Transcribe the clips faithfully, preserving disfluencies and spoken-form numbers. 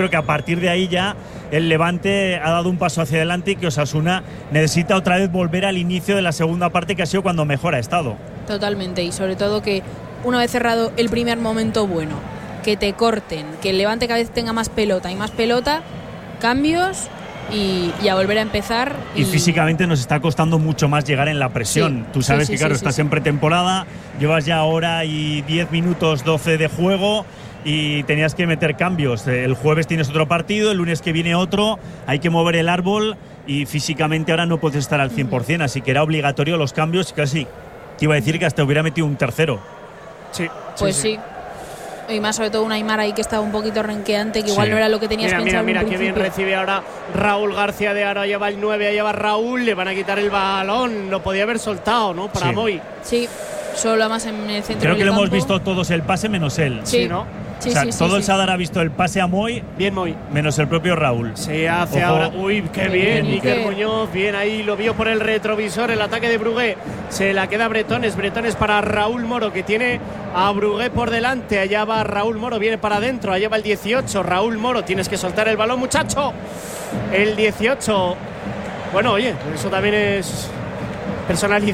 Creo que a partir de ahí ya el Levante ha dado un paso hacia adelante y que Osasuna necesita otra vez volver al inicio de la segunda parte, que ha sido cuando mejor ha estado. Totalmente, y sobre todo que una vez cerrado el primer momento bueno, que te corten, que el Levante cada vez tenga más pelota y más pelota, cambios y, y a volver a empezar. Y, y físicamente nos está costando mucho más llegar en la presión. Sí, Tú sabes sí, sí, que, claro, sí, estás sí, en pretemporada, llevas ya hora y diez minutos, doce de juego y tenías que meter cambios. El jueves tienes otro partido, el lunes que viene otro, hay que mover el árbol y físicamente ahora no puedes estar al cien por ciento, así que era obligatorio los cambios. Casi te iba a decir que hasta hubiera metido un tercero. Sí, pues sí. sí. Y más sobre todo un Aimar ahí que estaba un poquito renqueante, que igual sí. no era lo que tenías mira, pensado. Mira, mira, qué bien recibe ahora Raúl García de Aro. Lleva el nueve, lleva Raúl, le van a quitar el balón. Lo podía haber soltado, ¿no? Para sí. Moy. Sí, solo más en el centro Creo del que lo campo. hemos visto todos el pase menos él. Sí, sí ¿no? Sí, o sea, sí, sí, todo sí. el Sadar ha visto el pase a Moy, bien Moy, menos el propio Raúl. Se hace Ojo. ahora, uy, qué bien, bien Iker Iker. Muñoz, bien ahí, lo vio por el retrovisor, el ataque de Brugué, se la queda Bretones, Bretones para Raúl Moro, que tiene a Brugué por delante, allá va Raúl Moro, viene para adentro, allá va el dieciocho, Raúl Moro, tienes que soltar el balón, muchacho, el dieciocho, bueno, oye, eso también es personalidad.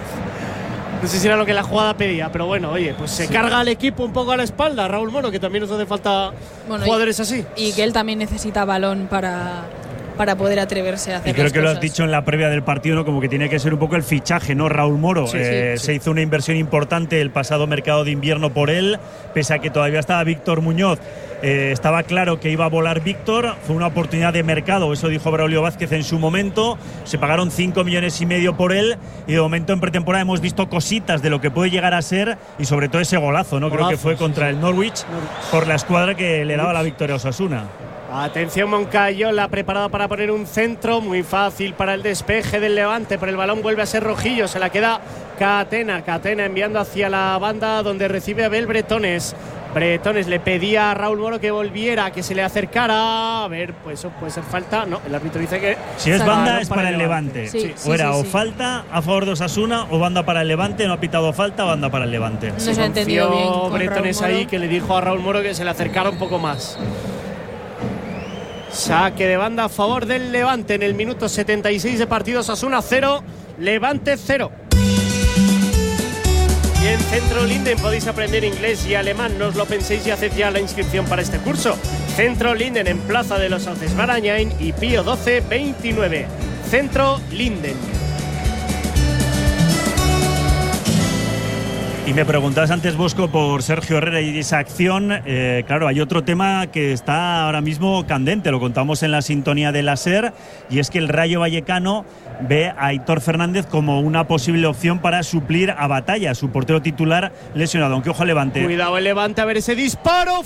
No sé si era lo que la jugada pedía, pero bueno, oye, pues se sí. carga al equipo un poco a la espalda, Raúl Moro, que también nos hace falta bueno, jugadores y, así. Y que él también necesita balón para, para poder atreverse a hacer y creo las que cosas. Lo has dicho en la previa del partido, ¿no? Como que tiene que ser un poco el fichaje, ¿no? Raúl Moro. Sí, eh, sí, se sí. hizo una inversión importante el pasado mercado de invierno por él, pese a que todavía estaba Víctor Muñoz. Eh, estaba claro que iba a volar Víctor, fue una oportunidad de mercado, eso dijo Braulio Vázquez en su momento, se pagaron cinco millones y medio por él y de momento en pretemporada hemos visto cositas de lo que puede llegar a ser y sobre todo ese golazo, ¿no? Golazo, creo que fue sí, contra sí. el Norwich, Norwich por la escuadra que le daba la victoria a Osasuna. Atención Moncayola, preparado para poner un centro, muy fácil para el despeje del Levante, pero el balón vuelve a ser Rojillo, se la queda Catena, Catena enviando hacia la banda donde recibe Abel Bretones. Bretones le pedía a Raúl Moro que volviera, que se le acercara. A ver, pues eso puede ser falta. No, el árbitro dice que si es banda no es para, para el Levante. Levante. Sí, sí, o era sí, o sí. falta a favor de Osasuna o banda para el Levante. No ha pitado falta, banda para el Levante. No se ha entendido bien con Bretones Raúl Moro. ahí, que le dijo a Raúl Moro que se le acercara un poco más. Saque de banda a favor del Levante en el minuto setenta y seis de partido. Osasuna cero, Levante cero. Y en Centro Linden podéis aprender inglés y alemán. No os lo penséis y haced ya la inscripción para este curso. Centro Linden en Plaza de los Sauces Barañain y Pío doce veintinueve. Centro Linden. Y me preguntabas antes, Bosco, por Sergio Herrera y esa acción. Eh, claro, hay otro tema que está ahora mismo candente, lo contamos en la sintonía de la SER, y es que el Rayo Vallecano ve a Aitor Fernández como una posible opción para suplir a Batalla, su portero titular lesionado, aunque ojo al Levante. Cuidado el Levante, a ver ese disparo,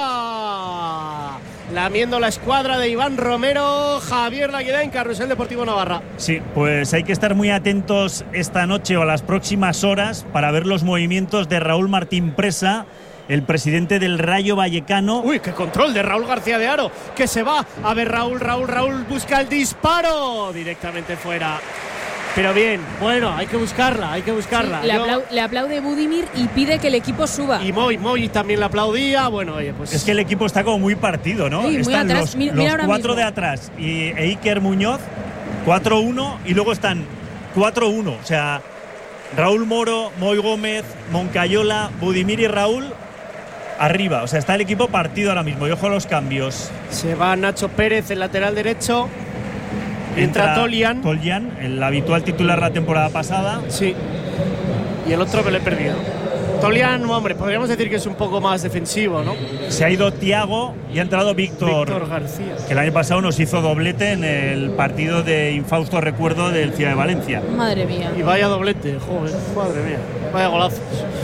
¡fuera! Lamiendo la escuadra de Iván Romero, Javier Lagueda en Carrusel Deportivo Navarra. Sí, pues hay que estar muy atentos esta noche o a las próximas horas para ver los movimientos de Raúl Martín Presa, el presidente del Rayo Vallecano. Uy, qué control de Raúl García de Aro, que se va. A ver, Raúl, Raúl, Raúl busca el disparo. Directamente fuera. Pero bien, bueno, hay que buscarla, hay que buscarla. Sí, le, Yo... aplau le aplaude Budimir y pide que el equipo suba. Y Moy, Moy también le aplaudía. Bueno, oye, pues. Es que el equipo está como muy partido, ¿no? Sí, muy están atrás. los, Mira, los mira cuatro mismo. de atrás y e Iker Muñoz, cuatro uno, y luego están cuatro uno. O sea, Raúl Moro, Moy Gómez, Moncayola, Budimir y Raúl arriba. O sea, está el equipo partido ahora mismo. Y ojo a los cambios. Se va Nacho Pérez, el lateral derecho. Entra, Entra Tolian. Tolian, el habitual titular la temporada pasada. Sí. Y el otro me lo he perdido. Tolian, hombre, podríamos decir que es un poco más defensivo, ¿no? Se ha ido Thiago y ha entrado Víctor, Víctor García, que el año pasado nos hizo doblete en el partido de infausto recuerdo del Ciudad de Valencia. Madre mía. Y vaya doblete, joder, madre mía. Vaya golazos.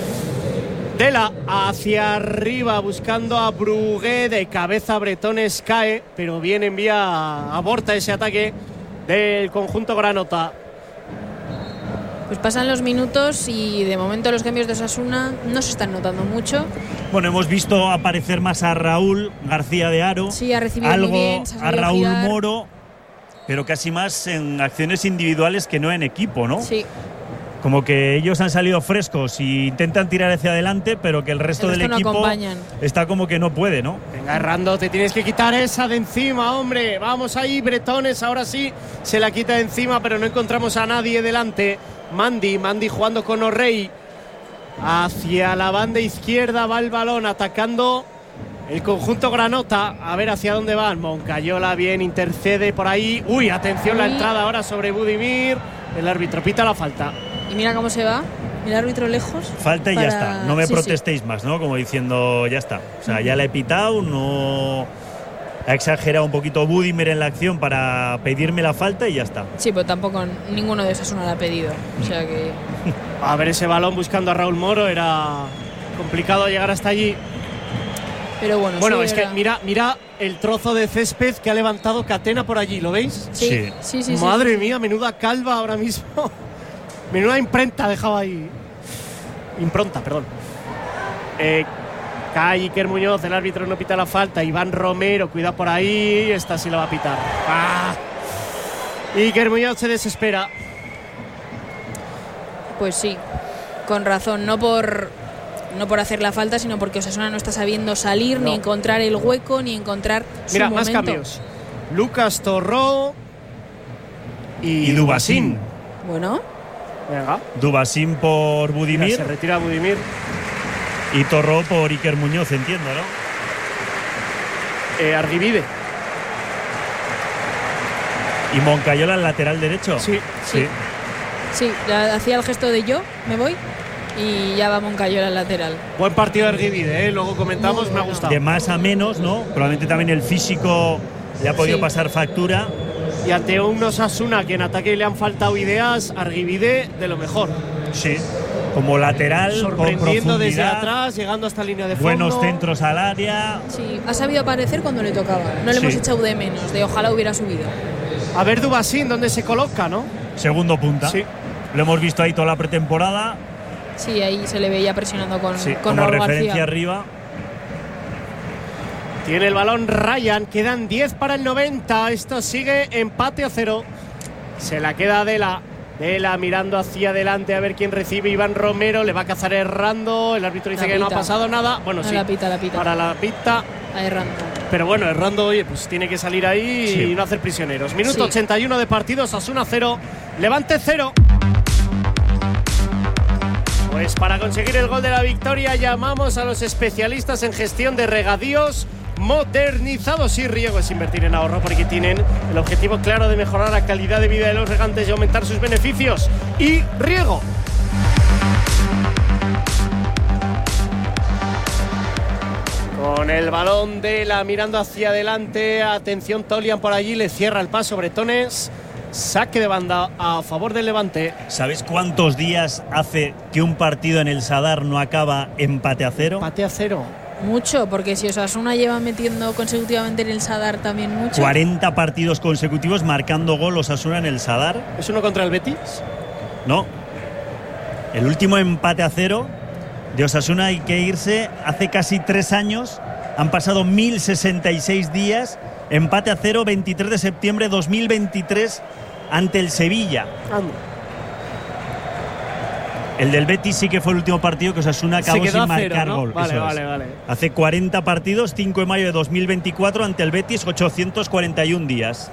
Dela hacia arriba buscando a Brugué, de cabeza Bretones cae, pero bien envía, aborta ese ataque del conjunto granota. Pues pasan los minutos y de momento los cambios de Osasuna no se están notando mucho. Bueno, hemos visto aparecer más a Raúl García de Aro, sí, ha recibido algo muy bien, a Raúl Moro, pero casi más en acciones individuales que no en equipo, ¿no? Sí. como que ellos han salido frescos y intentan tirar hacia adelante, pero que el resto, el resto del no equipo acompañan. Está como que no puede, ¿no? Venga, Errando, te tienes que quitar esa de encima, hombre. Vamos ahí, Bretones, ahora sí se la quita de encima, pero no encontramos a nadie delante. Mandy, Mandy jugando con O'Reilly. Hacia la banda izquierda va el balón, atacando el conjunto granota. A ver hacia dónde van. Moncayola bien, intercede por ahí. Uy, atención, la entrada ahora sobre Budimir. El árbitro pita la falta. Y mira cómo se va el árbitro lejos. Falta y para... ya está. No me sí, protestéis sí. más, ¿no? Como diciendo, ya está. O sea, ya la he pitado, no... Ha exagerado un poquito Budimir en la acción para pedirme la falta y ya está. Sí, pero tampoco ninguno de esos no la ha pedido. O sea que... A ver ese balón buscando a Raúl Moro. Era complicado llegar hasta allí. Pero bueno, Bueno, sí, es era... que mira, mira el trozo de césped que ha levantado Catena por allí, ¿lo veis? Sí, Sí. sí, sí. sí Madre sí, sí. mía, menuda calva ahora mismo. Menuda imprenta dejaba ahí. Impronta, perdón. Eh, cae Iker Muñoz, el árbitro no pita la falta. Iván Romero, cuida por ahí. Esta sí la va a pitar. ¡Ah! Iker Muñoz se desespera. Pues sí, con razón. No por, no por hacer la falta, sino porque Osasuna no está sabiendo salir, No. ni encontrar el hueco, ni encontrar su Mira, momento. más cambios. Lucas Torró y, Y Dubasín. Bueno, Venga. Dubasín por Mira, Budimir se retira Budimir. y Torró por Iker Muñoz, entiendo, ¿no? Eh, Argivide. Y Moncayola el lateral derecho. Sí. Sí. sí, ya hacía el gesto de yo, me voy, y ya va Moncayola al lateral. Buen partido de Argivide, ¿eh? Luego comentamos, Muy me ha bueno. gustado. De más a menos, ¿no? Probablemente también el físico le ha podido Sí. pasar factura. Y ante un Osasuna que en ataque le han faltado ideas, Argivide de lo mejor. Sí. Como lateral, con Sorprendiendo desde profundidad, atrás, llegando hasta línea de fondo. buenos centros al área. Sí, ha sabido aparecer cuando le tocaba. No le Sí. hemos echado de menos, de ojalá hubiera subido. A ver Dubasín, ¿dónde se coloca, no? Segundo punta. Sí. Lo hemos visto ahí toda la pretemporada. Sí, ahí se le veía presionando con, Sí, con como Raúl referencia García. arriba. Tiene el balón Ryan, quedan diez para el noventa. Esto sigue empate a cero. Se la queda Adela. Adela mirando hacia adelante a ver quién recibe. Iván Romero le va a cazar Errando. El árbitro dice La que no ha pita. pasado nada. Bueno, No, sí. la pita, la pita. Para la pita. A Errando. Pero bueno, Errando, oye, pues tiene que salir ahí Sí. y no hacer prisioneros. Minuto Sí. ochenta y uno de partido, Osasuna cero, Levante cero. Pues para conseguir el gol de la victoria llamamos a los especialistas en gestión de regadíos modernizados, y riego es invertir en ahorro porque tienen el objetivo claro de mejorar la calidad de vida de los regantes y aumentar sus beneficios. Y riego. Con el balón de la mirando hacia adelante, atención Tolian por allí, le cierra el paso Bretones, saque de banda a favor del Levante. ¿Sabes cuántos días hace que un partido en el Sadar no acaba empate a cero? Empate a cero. Mucho, porque si Osasuna lleva metiendo consecutivamente en el Sadar también mucho. cuarenta partidos consecutivos marcando gol Osasuna en el Sadar. ¿Es uno contra el Betis? No. El último empate a cero de Osasuna hay que irse hace casi tres años. Han pasado mil sesenta y seis días. Empate a cero, veintitrés de septiembre de dos mil veintitrés ante el Sevilla. Anda. El del Betis sí que fue el último partido que Osasuna Se acabó quedó sin a cero, marcar ¿no? gol. Vale, Eso es. vale, vale. Hace cuarenta partidos, cinco de mayo de dos mil veinticuatro ante el Betis, ochocientos cuarenta y uno días.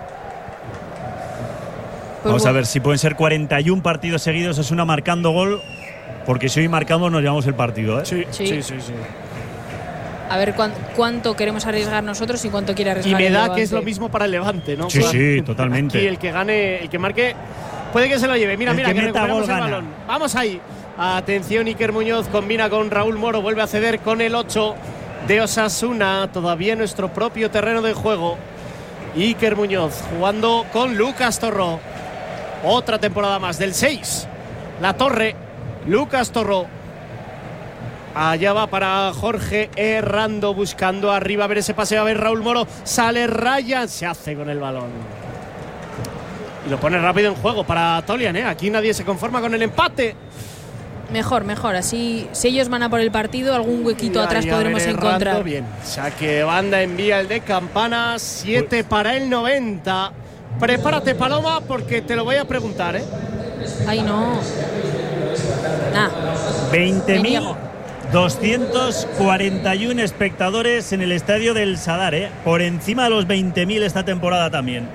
Pues Vamos a bueno, ver si pueden ser cuarenta y uno partidos seguidos Osasuna marcando gol, porque si hoy marcamos nos llevamos el partido, ¿eh? Sí, Sí. sí, sí, sí. a ver cuán- cuánto queremos arriesgar nosotros y cuánto quiere Y arriesgar me el da Levante. que es lo mismo para el Levante, ¿no? Sí, Juan? sí, totalmente. Aquí el que gane, el que marque, puede que se lo lleve. Mira, El mira, que que, meta recuperamos gol el gana. balón. Vamos ahí. Atención, Iker Muñoz combina con Raúl Moro, vuelve a ceder con el ocho de Osasuna, todavía en nuestro propio terreno de juego. Iker Muñoz jugando con Lucas Torró. Otra temporada más del seis. La Torre, Lucas Torró. Allá va para Jorge Errando, buscando arriba a ver ese paseo, a ver Raúl Moro. Sale Ryan, se hace con el balón. Y lo pone rápido en juego para Tolian, ¿eh? Aquí nadie se conforma con el empate. Mejor, mejor. Así, si ellos van a por el partido, algún huequito Y atrás ahí, a podremos ver, Errando, encontrar. bien. Saque de banda, envía el de Campana. siete para el noventa. Prepárate, Paloma, porque te lo voy a preguntar, ¿eh? Ay, no. Nah. veinte mil doscientos cuarenta y uno espectadores en el estadio del Sadar, ¿eh? Por encima de los veinte mil esta temporada también.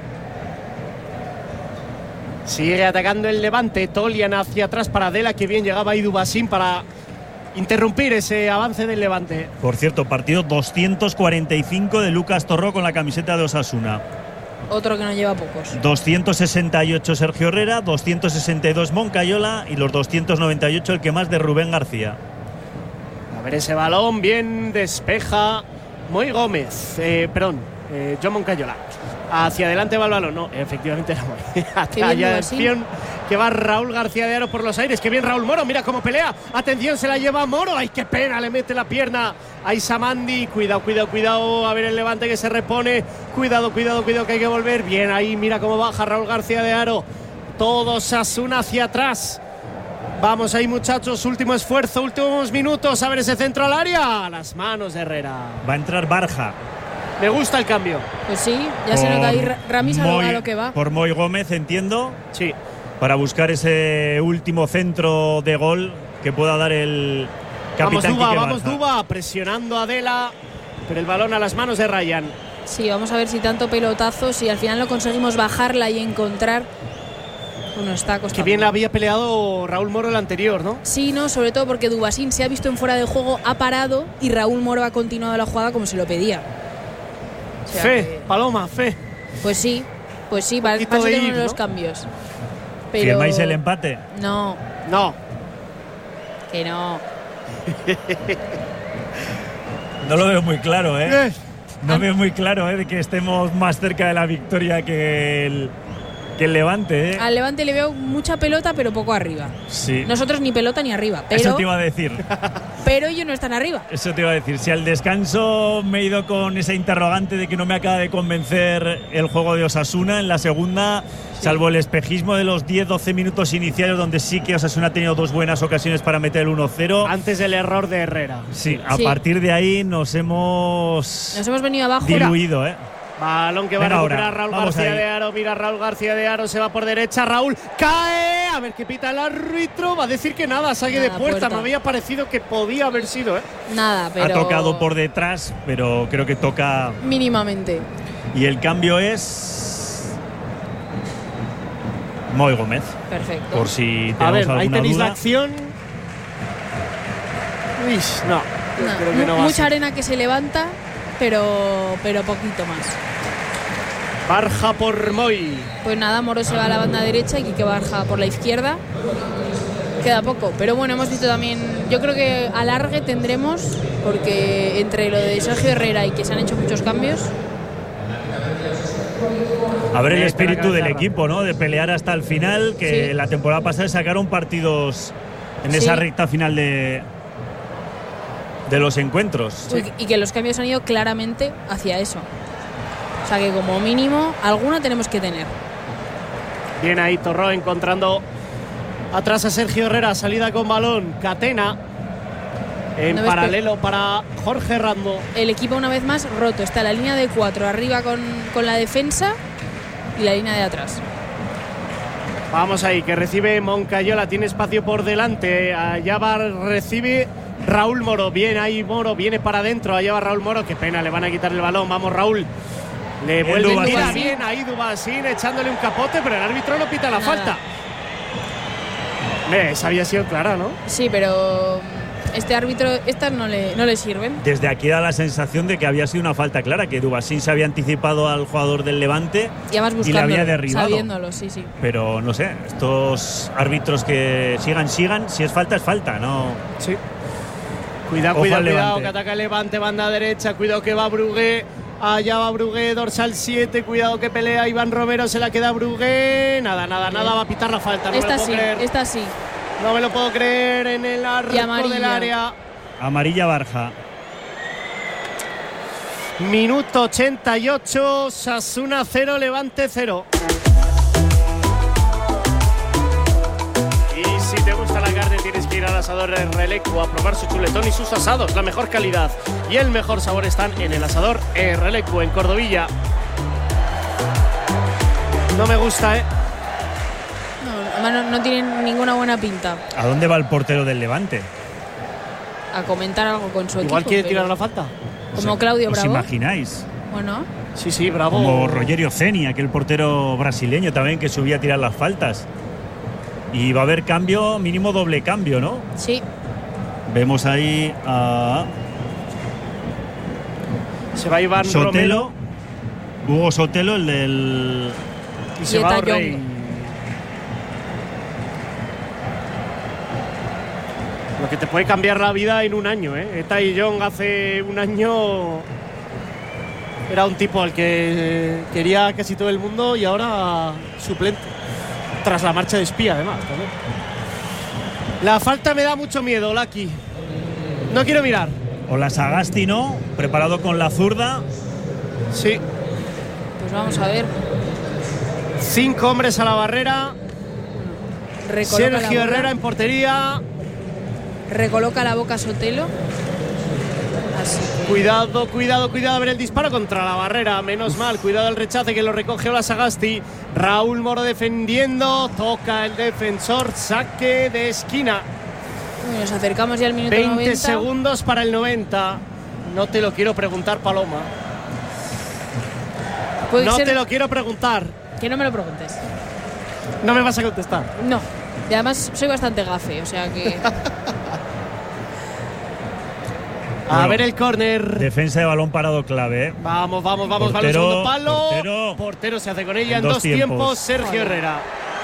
Sigue atacando el Levante. Tolian hacia atrás para Adela. Que bien llegaba Idu Basín para interrumpir ese avance del Levante. Por cierto, partido doscientos cuarenta y cinco de Lucas Torró con la camiseta de Osasuna. Otro que no lleva pocos. doscientos sesenta y ocho Sergio Herrera, doscientos sesenta y dos Moncayola y los doscientos noventa y ocho el que más de Rubén García. A ver ese balón, bien despeja Moy Gómez, eh, perdón, eh, John Moncayola. Hacia adelante va el balón, no, efectivamente era Moy. Atención, que va Raúl García de Haro por los aires, que bien Raúl Moro, mira cómo pelea. Atención, se la lleva Moro, ay qué pena, le mete la pierna a Isamandi. Cuidado, cuidado, cuidado, a ver el Levante que se repone. Cuidado, cuidado, cuidado, que hay que volver. Bien ahí, mira cómo baja Raúl García de Haro. Todo Osasuna hacia atrás. Vamos ahí, muchachos, último esfuerzo, últimos minutos. A ver ese centro al área. Las manos de Herrera. Va a entrar Barja. Me gusta el cambio. Pues sí, ya se nota ahí. Ramis a lo que va. Por Moy Gómez, entiendo. Sí. Para buscar ese último centro de gol que pueda dar el capitán. Vamos Duba, Quique vamos Barja. Duba, presionando a Adela, pero el balón a las manos de Ryan. Sí, vamos a ver si tanto pelotazo, si al final lo conseguimos bajarla y encontrar. Bueno, está costando. Que bien había peleado Raúl Moro el anterior, ¿no? Sí, no, sobre todo porque Dubasín se ha visto en fuera de juego, ha parado y Raúl Moro ha continuado la jugada como se lo pedía. O sea fe, que, Paloma, fe. Pues sí, pues sí, para eso tenemos los cambios. Pero ¿firmáis el empate? No. No. Que no. No lo veo muy claro, ¿eh? Eh. No veo muy claro, ¿eh? De que estemos más cerca de la victoria que el, que el Levante, ¿eh? Al Levante le veo mucha pelota, pero poco arriba. Sí. Nosotros ni pelota ni arriba. Pero, Eso te iba a decir. Pero ellos no están arriba. Eso te iba a decir. Si al descanso me he ido con esa interrogante de que no me acaba de convencer el juego de Osasuna, en la segunda, sí, salvo el espejismo de los diez doce minutos iniciales, donde sí que Osasuna ha tenido dos buenas ocasiones para meter el uno cero. Antes del error de Herrera. Sí, a sí. partir de ahí nos hemos, nos hemos venido abajo. diluido, ¿eh? Balón que va Venga a recuperar ahora, Raúl vamos García ahí. de Haro. Mira, Raúl García de Haro se va por derecha. Raúl cae. A ver qué pita el árbitro. Va a decir que nada, saque Nada, de puerta. puerta. Me había parecido que podía haber sido, ¿eh? Nada, pero. Ha tocado por detrás, pero creo que toca. Mínimamente. Y el cambio es Moy Gómez. Perfecto. Por si tenemos A ver, alguna ahí tenéis duda. la acción. Uy, no. No, creo que no va a mucha ser. arena que se levanta, pero, pero poquito más. Barja por Moy. Pues nada, Moro se va a la banda derecha y Quique Barja por la izquierda. Queda poco, pero bueno, hemos visto también, yo creo que alargue tendremos, porque entre lo de Sergio Herrera y que se han hecho muchos cambios. A ver el Mete la espíritu cabeza del arriba. equipo, ¿no? De pelear hasta el final, que Sí. la temporada pasada sacaron partidos en Sí. esa recta final de, de los encuentros. Y, y que los cambios han ido claramente hacia eso. O sea que como mínimo, alguna tenemos que tener. Bien ahí Torró encontrando atrás a Sergio Herrera. Salida con balón. Catena. En No ves, paralelo para Jorge Rando. El equipo una vez más roto. Está la línea de cuatro arriba con, con la defensa y la línea de atrás. Vamos ahí, que recibe Moncayola. Tiene espacio por delante. Allá va, recibe Raúl Moro. Bien ahí Moro. Viene para adentro. Allá va Raúl Moro. Qué pena, le van a quitar el balón. Vamos, Raúl. Le vuelve Dubasín. mira bien ahí Dubasín echándole un capote, pero el árbitro no pita la Nada. falta. Eh, esa había sido clara, ¿no? Sí, pero este árbitro, estas no le, no le sirven. Desde aquí da la sensación de que había sido una falta clara, que Dubasín se había anticipado al jugador del Levante Y además y le buscándolo, había derribado. sabiéndolo, sí, sí. Pero no sé, estos árbitros que sigan, sigan, si es falta, es falta, ¿no? Sí. Cuidado, Ojo cuidado, al cuidado, Levante. que ataca el Levante, banda derecha. Cuidado que va Brugué. Allá va Brugué, dorsal siete. Cuidado que pelea Iván Romero, se la queda Brugué. Nada, nada, nada, va a pitar la falta. No me Esta lo puedo sí, creer. esta sí. No me lo puedo creer en el arco amarilla. del área. Amarilla Barja. Minuto ochenta y ocho, Osasuna cero, Levante cero. Y si te gusta la carne tienes que ir al asador Errelecu a probar su chuletón y sus asados. La mejor calidad y el mejor sabor están en el asador Errelecu en Cordovilla. No me gusta, ¿eh? No, a Además, no, no tienen ninguna buena pinta. ¿A dónde va el portero del Levante? A comentar algo con su Igual equipo. quiere pero- tirar la falta. Como Claudio ¿Os Bravo. imagináis? Bueno, Sí, sí, Bravo. Como Rogerio Ceni, aquel portero brasileño también que subía a tirar las faltas. Y va a haber cambio, mínimo doble cambio, ¿no? sí. Vemos ahí a Se va Iván Sotelo, Romero Hugo Sotelo, el del... y se Y va Eta Orrey. Young. Lo que te puede cambiar la vida en un año, ¿eh? Eta Young hace un año era un tipo al que quería casi todo el mundo y ahora suplente. Tras la marcha de espía, además. También. La falta me da mucho miedo, Lucky. No quiero mirar. O la Sagasti, ¿no? Preparado con la zurda. Sí. Pues vamos a ver. Cinco hombres a la barrera. Recoloca la Sergio boca. Herrera en portería. Recoloca la boca Sotelo. Así que Cuidado, cuidado, cuidado a ver el disparo contra la barrera. Menos mal, cuidado el rechace que lo recoge Ola Sagasti. Raúl Moro defendiendo. Toca el defensor. Saque de esquina. bueno, nos acercamos ya al minuto veinte noventa. segundos para el noventa. No te lo quiero preguntar, Paloma. Puede No ser te lo quiero preguntar. que no me lo preguntes. No me vas a contestar. No. Y además soy bastante gafe, o sea que. A Bueno, ver el córner. Defensa de balón parado clave, ¿eh? Vamos, vamos, vamos. Portero, Balón segundo palo. portero. Portero se hace con ella En en dos dos tiempos. tiempos. Sergio Joder. Herrera.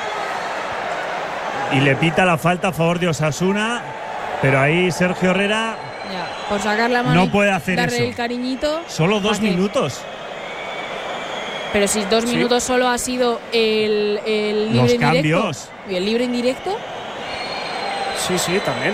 Y le pita la falta a favor de Osasuna. Pero ahí Sergio Herrera, Ya, por sacar la mano. No y puede hacer darle eso. el cariñito. solo dos ¿pa' qué? minutos. Pero si dos Sí. minutos solo ha sido el, el libre Los indirecto. cambios. Y el libre indirecto. Sí, sí, también.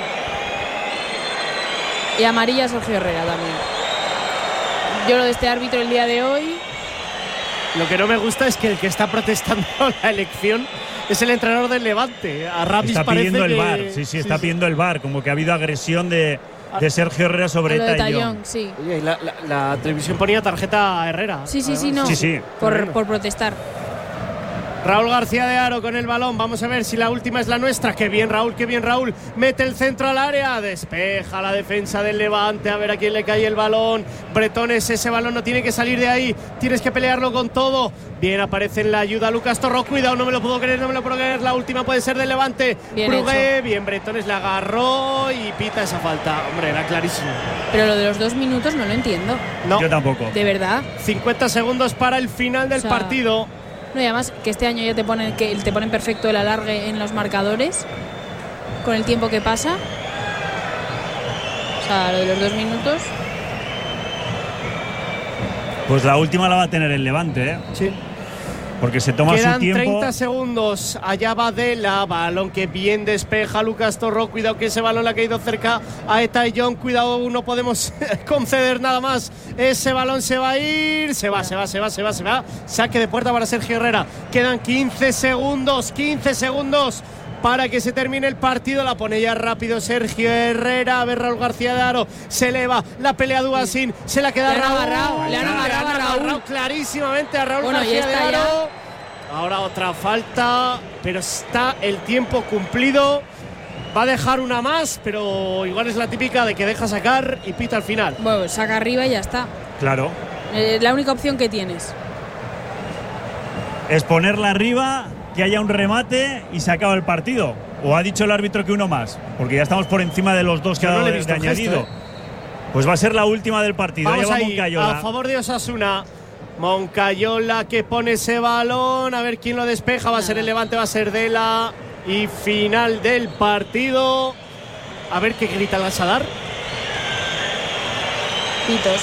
Y amarilla Sergio Herrera también. Yo lo de este árbitro el día de hoy. Lo que no me gusta es que el que está protestando la elección es el entrenador del Levante. A Ramis Está parece pidiendo el que- V A R. Sí, sí, está pidiendo el V A R. Como que ha habido agresión de, de Sergio Herrera sobre a lo de Eta Young. Tallón, sí. Oye, y la, la- la televisión ponía tarjeta a Herrera. Sí, sí, sí, no. Sí, sí. Por, por protestar. Raúl García de Aro con el balón. Vamos a ver si la última es la nuestra. Qué bien, Raúl, qué bien, Raúl. Mete el centro al área. Despeja la defensa del Levante. A ver a quién le cae el balón. Bretones, ese balón no tiene que salir de ahí. Tienes que pelearlo con todo. Bien, aparece en la ayuda Lucas Torro. Cuidado, no me lo puedo creer, no me lo puedo creer. La última puede ser del Levante. Bien Brugué, bien, Bretones la agarró y pita esa falta. Hombre, era clarísimo. Pero lo de los dos minutos no lo entiendo. No, Yo tampoco. De verdad. cincuenta segundos para el final del O sea, partido. No, y además que este año ya te ponen, que te ponen perfecto el alargue en los marcadores. Con el tiempo que pasa. O sea, lo de los dos minutos. Pues la última la va a tener el Levante, ¿eh? Sí. Porque se toma Quedan su tiempo. treinta segundos. Allá va de la balón que bien despeja Lucas Torro. Cuidado que ese balón le ha caído cerca a Eta Young. Cuidado, no podemos conceder nada más. Ese balón se va a ir. Se va, se va, se va, se va, se va. Saque de puerta para Sergio Herrera. Quedan quince segundos. quince segundos para que se termine el partido. La pone ya rápido Sergio Herrera. A ver, Raúl García de Aro. Se eleva la pelea Duasin. Se la queda Le han Raúl. agarrado, le han agarrado a Raúl. Clarísimamente a Raúl Bueno, y García de esta ya- Aro. Ahora otra falta, pero está el tiempo cumplido. Va a dejar una más, pero igual es la típica de que deja sacar y pita al final. Bueno, saca arriba y ya está. Claro. Eh, la única opción que tienes. Es ponerla arriba, que haya un remate y se acaba el partido. ¿O ha dicho el árbitro que uno más? Porque ya estamos por encima de los dos que Yo ha no dado le he de, visto de el gesto, añadido. ¿eh? Pues va a ser la última del partido. Vamos Ahí va ahí, Moncayola. a favor de Osasuna. Moncayola que pone ese balón, a ver quién lo despeja. Va a ser el Levante, va a ser Dela. Y final del partido. A ver qué grita el Sadar. Pitos.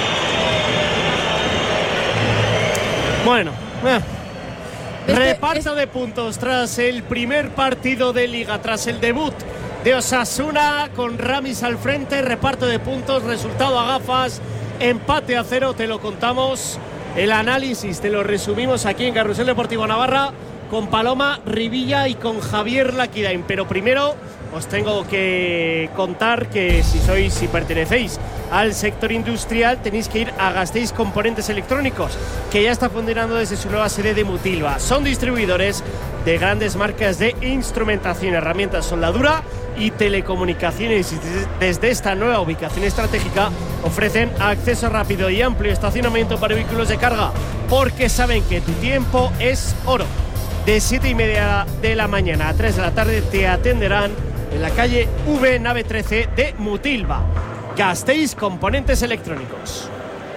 Bueno, eh. Este- reparto de puntos tras el primer partido de Liga, tras el debut de Osasuna con Ramis al frente. Reparto de puntos, resultado a gafas, empate a cero, te lo contamos. El análisis te lo resumimos aquí en Carrusel Deportivo Navarra con Paloma Rivilla y con Javier Laquidain. Pero primero os tengo que contar que si sois, si pertenecéis al sector industrial, tenéis que ir a Gasteiz Componentes Electrónicos, que ya está funcionando desde su nueva sede de Mutilva. Son distribuidores de grandes marcas de instrumentación, herramientas, soldadura y telecomunicaciones. Y desde esta nueva ubicación estratégica ofrecen acceso rápido y amplio estacionamiento para vehículos de carga, porque saben que tu tiempo es oro. De siete y media de la mañana a tres de la tarde te atenderán en la calle V, nave trece de Mutilva. Gasteiz Componentes Electrónicos.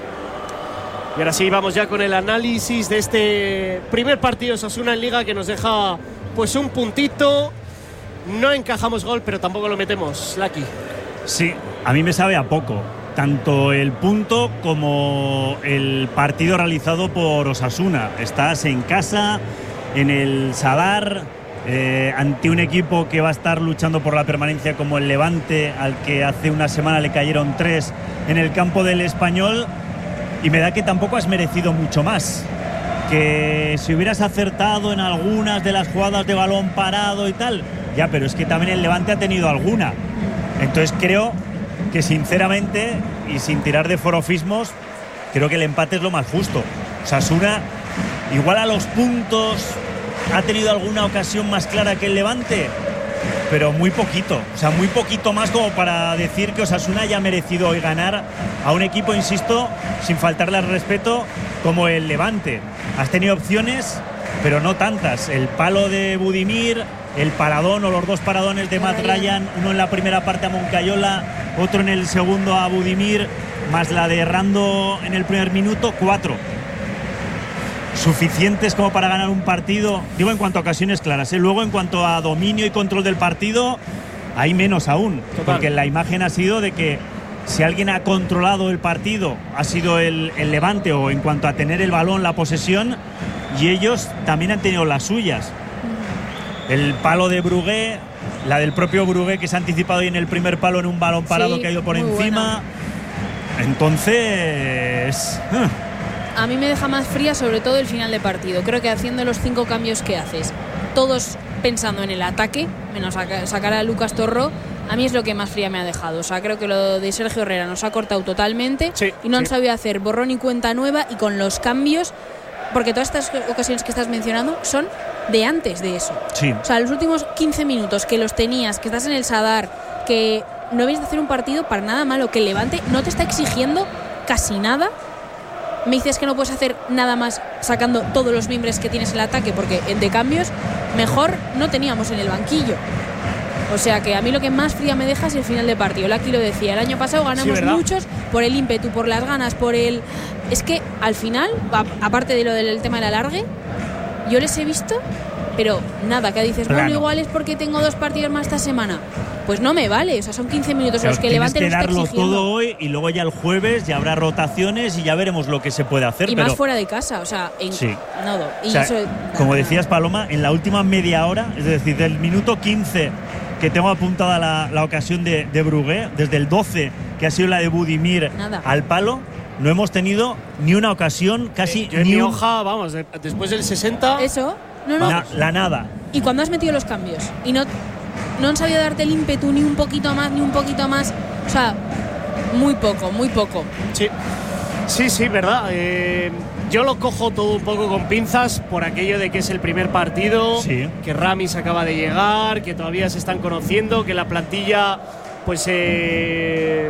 Y ahora sí, vamos ya con el análisis de este primer partido Osasuna en Liga, que nos deja pues un puntito. No encajamos gol, pero tampoco lo metemos, Lucky. Sí, a mí me sabe a poco. Tanto el punto como el partido realizado por Osasuna. Estás en casa, en el Sadar, eh, ante un equipo que va a estar luchando por la permanencia como el Levante, al que hace una semana le cayeron tres en el campo del Español, y me da que tampoco has merecido mucho más. Que si hubieras acertado en algunas de las jugadas de balón parado y tal, ya, pero es que también el Levante ha tenido alguna. Entonces creo que sinceramente, y sin tirar de forofismos, creo que el empate es lo más justo. Osasuna, igual a los puntos, ha tenido alguna ocasión más clara que el Levante, pero muy poquito, o sea, muy poquito más como para decir que Osasuna haya merecido hoy ganar a un equipo, insisto, sin faltarle al respeto, como el Levante. Has tenido opciones, pero no tantas. El palo de Budimir, el paradón o los dos paradones de Matt Ryan, uno en la primera parte a Moncayola, otro en el segundo a Budimir, más la de Rando en el primer minuto, cuatro. Suficientes como para ganar un partido, digo en cuanto a ocasiones claras, ¿eh? Luego en cuanto a dominio y control del partido, hay menos aún. Total. Porque la imagen ha sido de que si alguien ha controlado el partido ha sido el, el Levante, o en cuanto a tener el balón, la posesión, y ellos también han tenido las suyas. El palo de Brugué, la del propio Brugué, que se ha anticipado ahí en el primer palo en un balón parado, sí, que ha ido por encima. Buena. Entonces... Uh. A mí me deja más fría sobre todo el final de partido. Creo que haciendo los cinco cambios que haces, todos pensando en el ataque, menos sacar a Lucas Torró, a mí es lo que más fría me ha dejado. O sea, creo que lo de Sergio Herrera nos ha cortado totalmente, sí, y no han sí. sabido hacer borrón y cuenta nueva, y con los cambios, porque todas estas ocasiones que estás mencionando son de antes de eso. Sí. O sea, los últimos quince minutos que los tenías, que estás en el Sadar, que no vienes de hacer un partido para nada malo, que el Levante no te está exigiendo casi nada. Me dices que no puedes hacer nada más sacando todos los mimbres que tienes en el ataque, porque de cambios mejor no teníamos en el banquillo. O sea que a mí lo que más fría me deja es el final de partido. Lucky lo decía, el año pasado ganamos sí, muchos por el ímpetu, por las ganas, por el... Es que al final, aparte de lo del tema del alargue, yo les he visto, pero nada, que dices, Plano. Bueno, igual es porque tengo dos partidos más esta semana. Pues no me vale, o sea, son quince minutos los que Levante lo está exigiendo. Tienes que darlo todo hoy, y luego ya el jueves ya habrá rotaciones y ya veremos lo que se puede hacer. Y pero... más fuera de casa, o sea, en sí. Nodo. Y o sea, eso, como decías, Paloma, en la última media hora, es decir, del minuto quince que tengo apuntada la, la ocasión de, de Brugué, desde el doce, que ha sido la de Budimir, nada. Al palo, no hemos tenido ni una ocasión, casi eh, yo en ni mi un... hoja, vamos, de, después del sesenta... Eso, no, no. La, la nada. Y cuando has metido los cambios y no, no han sabido darte el ímpetu ni un poquito más, ni un poquito más, o sea, muy poco, muy poco. Sí, sí, sí, verdad. Eh, yo lo cojo todo un poco con pinzas por aquello de que es el primer partido, sí. que Ramis acaba de llegar, que todavía se están conociendo, que la plantilla pues eh,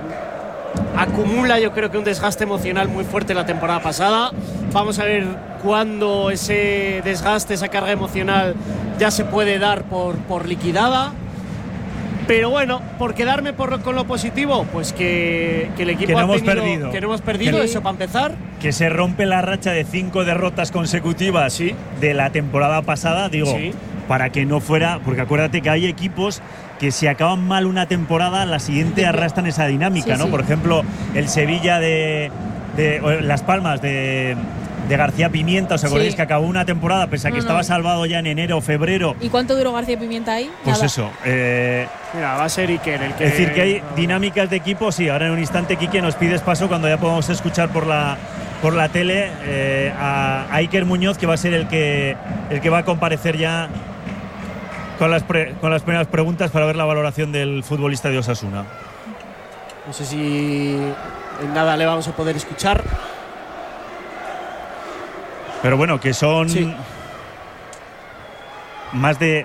acumula, yo creo que un desgaste emocional muy fuerte la temporada pasada. Vamos a ver cuándo ese desgaste, esa carga emocional ya se puede dar por, por liquidada. Pero bueno, por quedarme por, con lo positivo, pues que, que el equipo que no ha hemos tenido, perdido. Que no hemos perdido, que, eso para empezar. Que se rompe la racha de cinco derrotas consecutivas sí. de la temporada pasada, digo, sí. para que no fuera, porque acuérdate que hay equipos que si acaban mal una temporada, la siguiente arrastran esa dinámica, sí, ¿no? Sí. Por ejemplo, el Sevilla de, de Las Palmas de, de García Pimienta, ¿os acordáis? Sí. Que acabó una temporada, pese a que no, estaba no. salvado ya en enero o febrero. ¿Y cuánto duró García Pimienta ahí? Pues Nada. eso. Eh, Mira, va a ser Iker el que... Es decir, que hay dinámicas de equipo, sí. Ahora en un instante, Quique, nos pides paso cuando ya podamos escuchar por la por la tele eh, a, a Iker Muñoz, que va a ser el que el que va a comparecer ya con las, pre, con las primeras preguntas para ver la valoración del futbolista de Osasuna. No sé si en nada le vamos a poder escuchar. Pero bueno, que son sí. más de...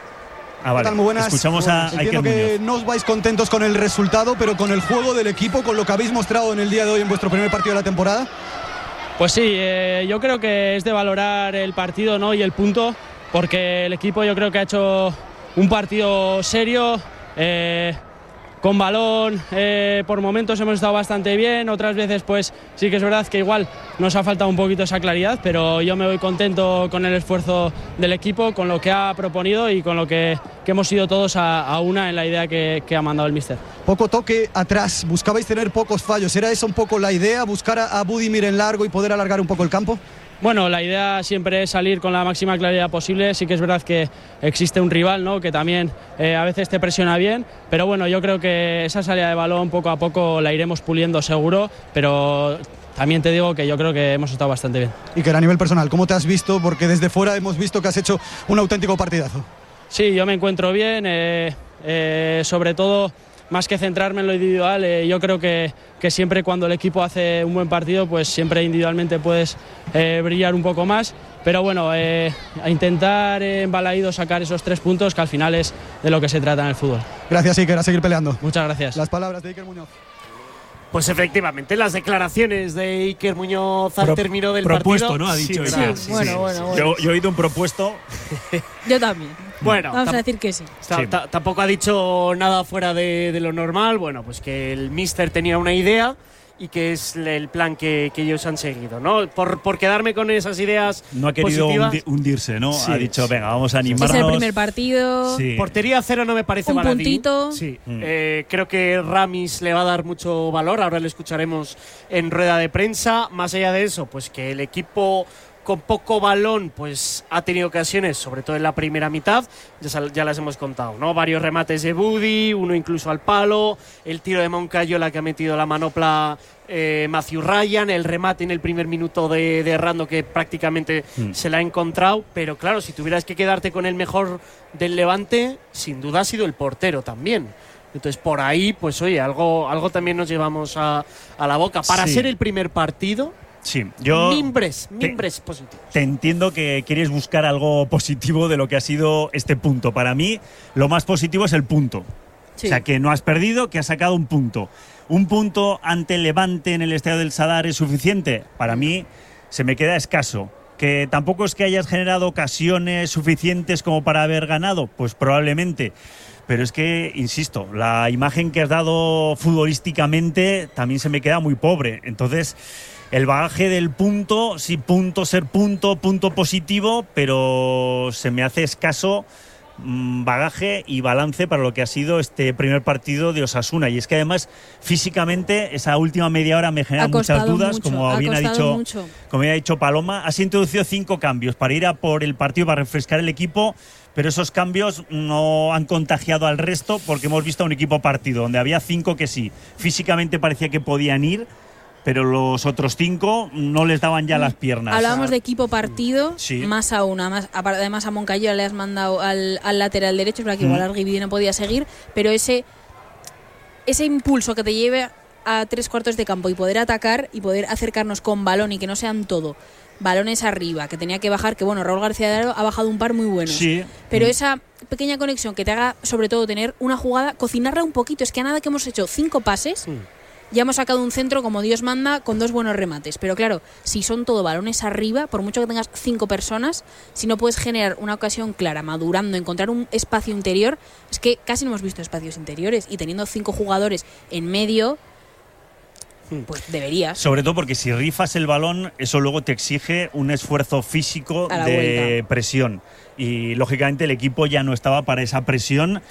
Ah, vale. Muy buenas. Escuchamos bueno, a entiendo Iker que Muñoz. no os vais contentos con el resultado, pero con el juego del equipo, con lo que habéis mostrado en el día de hoy en vuestro primer partido de la temporada. Pues sí, eh, yo creo que es de valorar el partido, ¿no? Y el punto, porque el equipo yo creo que ha hecho un partido serio, eh, con balón, eh, por momentos hemos estado bastante bien, otras veces pues sí que es verdad que igual nos ha faltado un poquito esa claridad, pero yo me voy contento con el esfuerzo del equipo, con lo que ha proponido y con lo que, que hemos ido todos a, a una en la idea que, que ha mandado el míster. Poco toque atrás, buscabais tener pocos fallos, ¿era esa un poco la idea, buscar a, a Budimir en largo y poder alargar un poco el campo? Bueno, la idea siempre es salir con la máxima claridad posible. Sí que es verdad que existe un rival, ¿no?, que también eh, a veces te presiona bien, pero bueno, yo creo que esa salida de balón poco a poco la iremos puliendo seguro, pero también te digo que yo creo que hemos estado bastante bien. Y que a nivel personal, ¿cómo te has visto? Porque desde fuera hemos visto que has hecho un auténtico partidazo. Sí, yo me encuentro bien, eh, eh, sobre todo... Más que centrarme en lo individual, eh, yo creo que, que siempre cuando el equipo hace un buen partido, pues siempre individualmente puedes eh, brillar un poco más. Pero bueno, eh, a intentar eh, en Balaídos sacar esos tres puntos, que al final es de lo que se trata en el fútbol. Gracias, Iker, a seguir peleando. Muchas gracias. Las palabras de Iker Muñoz. Pues efectivamente, las declaraciones de Iker Muñoz al Pro, término del propuesto, partido. ¿no? Ha dicho. Sí, sí, sí, sí, bueno, sí, bueno, sí. bueno. Yo, yo he oído un propuesto. Yo también. Bueno, vamos a decir que sí. Sí. Tampoco ha dicho nada fuera de, de lo normal. Bueno, pues que el míster tenía una idea y que es el plan que, que ellos han seguido, ¿no? Por, por quedarme con esas ideas No ha querido positivas. hundi- hundirse, ¿no? Sí, ha dicho, sí. venga, vamos a animarnos. Es el primer partido. Sí. Portería cero no me parece Un baladí. puntito. Sí. Mm. Eh, creo que Ramis le va a dar mucho valor. Ahora le escucharemos en rueda de prensa. Más allá de eso, pues que el equipo con poco balón pues ha tenido ocasiones, sobre todo en la primera mitad, ya, sal, ya las hemos contado, ¿no? Varios remates de Budi, uno incluso al palo, el tiro de Moncayola que ha metido la manopla eh, Matthew Ryan, el remate en el primer minuto de, de Rando que prácticamente mm. se la ha encontrado, pero claro, si tuvieras que quedarte con el mejor del Levante, sin duda ha sido el portero también. Entonces por ahí, pues oye, algo, algo también nos llevamos a, a la boca. Para sí. ser el primer partido, Sí, yo mimbres, mimbres te, positivos. Te entiendo que quieres buscar algo positivo de lo que ha sido este punto. Para mí, lo más positivo es el punto. Sí. O sea, que no has perdido, que has sacado un punto. ¿Un punto ante el Levante en el Estadio del Sadar es suficiente? Para mí, se me queda escaso. ¿Que tampoco es que hayas generado ocasiones suficientes como para haber ganado? Pues probablemente. Pero es que, insisto, la imagen que has dado futbolísticamente también se me queda muy pobre. Entonces... El bagaje del punto, sí, punto ser punto, punto positivo, pero se me hace escaso mmm, bagaje y balance para lo que ha sido este primer partido de Osasuna. Y es que además, físicamente, esa última media hora me genera muchas dudas, mucho, como ha bien ha dicho, mucho. como bien ha dicho Paloma. Has introducido cinco cambios para ir a por el partido, para refrescar el equipo, pero esos cambios no han contagiado al resto porque hemos visto a un equipo partido donde había cinco que sí, físicamente parecía que podían ir, pero los otros cinco no les daban ya las piernas. Hablábamos de equipo partido, sí. más aún. Además, además a Moncayola le has mandado al, al lateral derecho, para que mm. igual Arguibide no podía seguir, pero ese, ese impulso que te lleve a tres cuartos de campo y poder atacar y poder acercarnos con balón y que no sean todo balones arriba, que tenía que bajar, que bueno, Raúl García de Aro ha bajado un par muy buenos. Sí. Pero mm. esa pequeña conexión que te haga, sobre todo, tener una jugada, cocinarla un poquito. Es que a nada que hemos hecho cinco pases... Mm. Ya hemos sacado un centro como Dios manda con dos buenos remates. Pero claro, si son todo balones arriba, por mucho que tengas cinco personas, si no puedes generar una ocasión clara, madurando, encontrar un espacio interior, es que casi no hemos visto espacios interiores. Y teniendo cinco jugadores en medio, pues deberías. Sobre todo porque si rifas el balón, eso luego te exige un esfuerzo físico de vuelta. Presión. Y lógicamente el equipo ya no estaba para esa presión.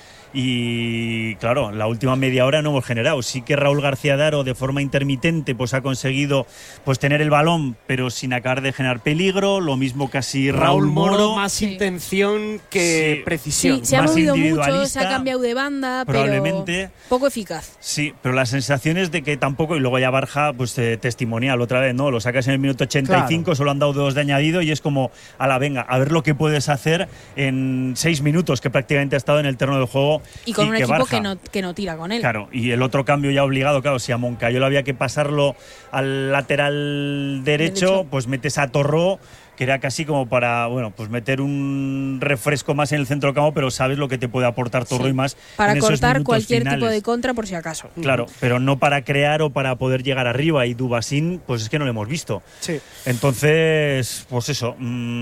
Y claro, la última media hora no hemos generado. Sí que Raúl García de Aro de forma intermitente pues ha conseguido pues tener el balón, pero sin acabar de generar peligro. Lo mismo casi Raúl, Raúl Moro, Moro. Más sí. intención que sí. precisión. Sí, se ha más movido mucho, se ha cambiado de banda, probablemente, pero poco eficaz. Sí, pero la sensación es de que tampoco, y luego ya Barja pues eh, testimonial otra vez, ¿no? Lo sacas en el minuto ochenta y cinco, claro. Solo han dado dos de añadido y es como, a la venga, a ver lo que puedes hacer en seis minutos que prácticamente ha estado en el terreno del juego equipo. Y con y un que equipo Barja, que no, que no tira con él. Claro, y el otro cambio ya obligado, claro, si a Moncayola había que pasarlo al lateral derecho, derecho. pues metes a Torró, que era casi como para, bueno, pues meter un refresco más en el centro del campo, pero sabes lo que te puede aportar Torró sí. y más para en cortar esos cualquier finales. tipo de contra por si acaso. Claro, pero no para crear o para poder llegar arriba, y Dubasín, pues es que no lo hemos visto. Sí. Entonces, pues eso,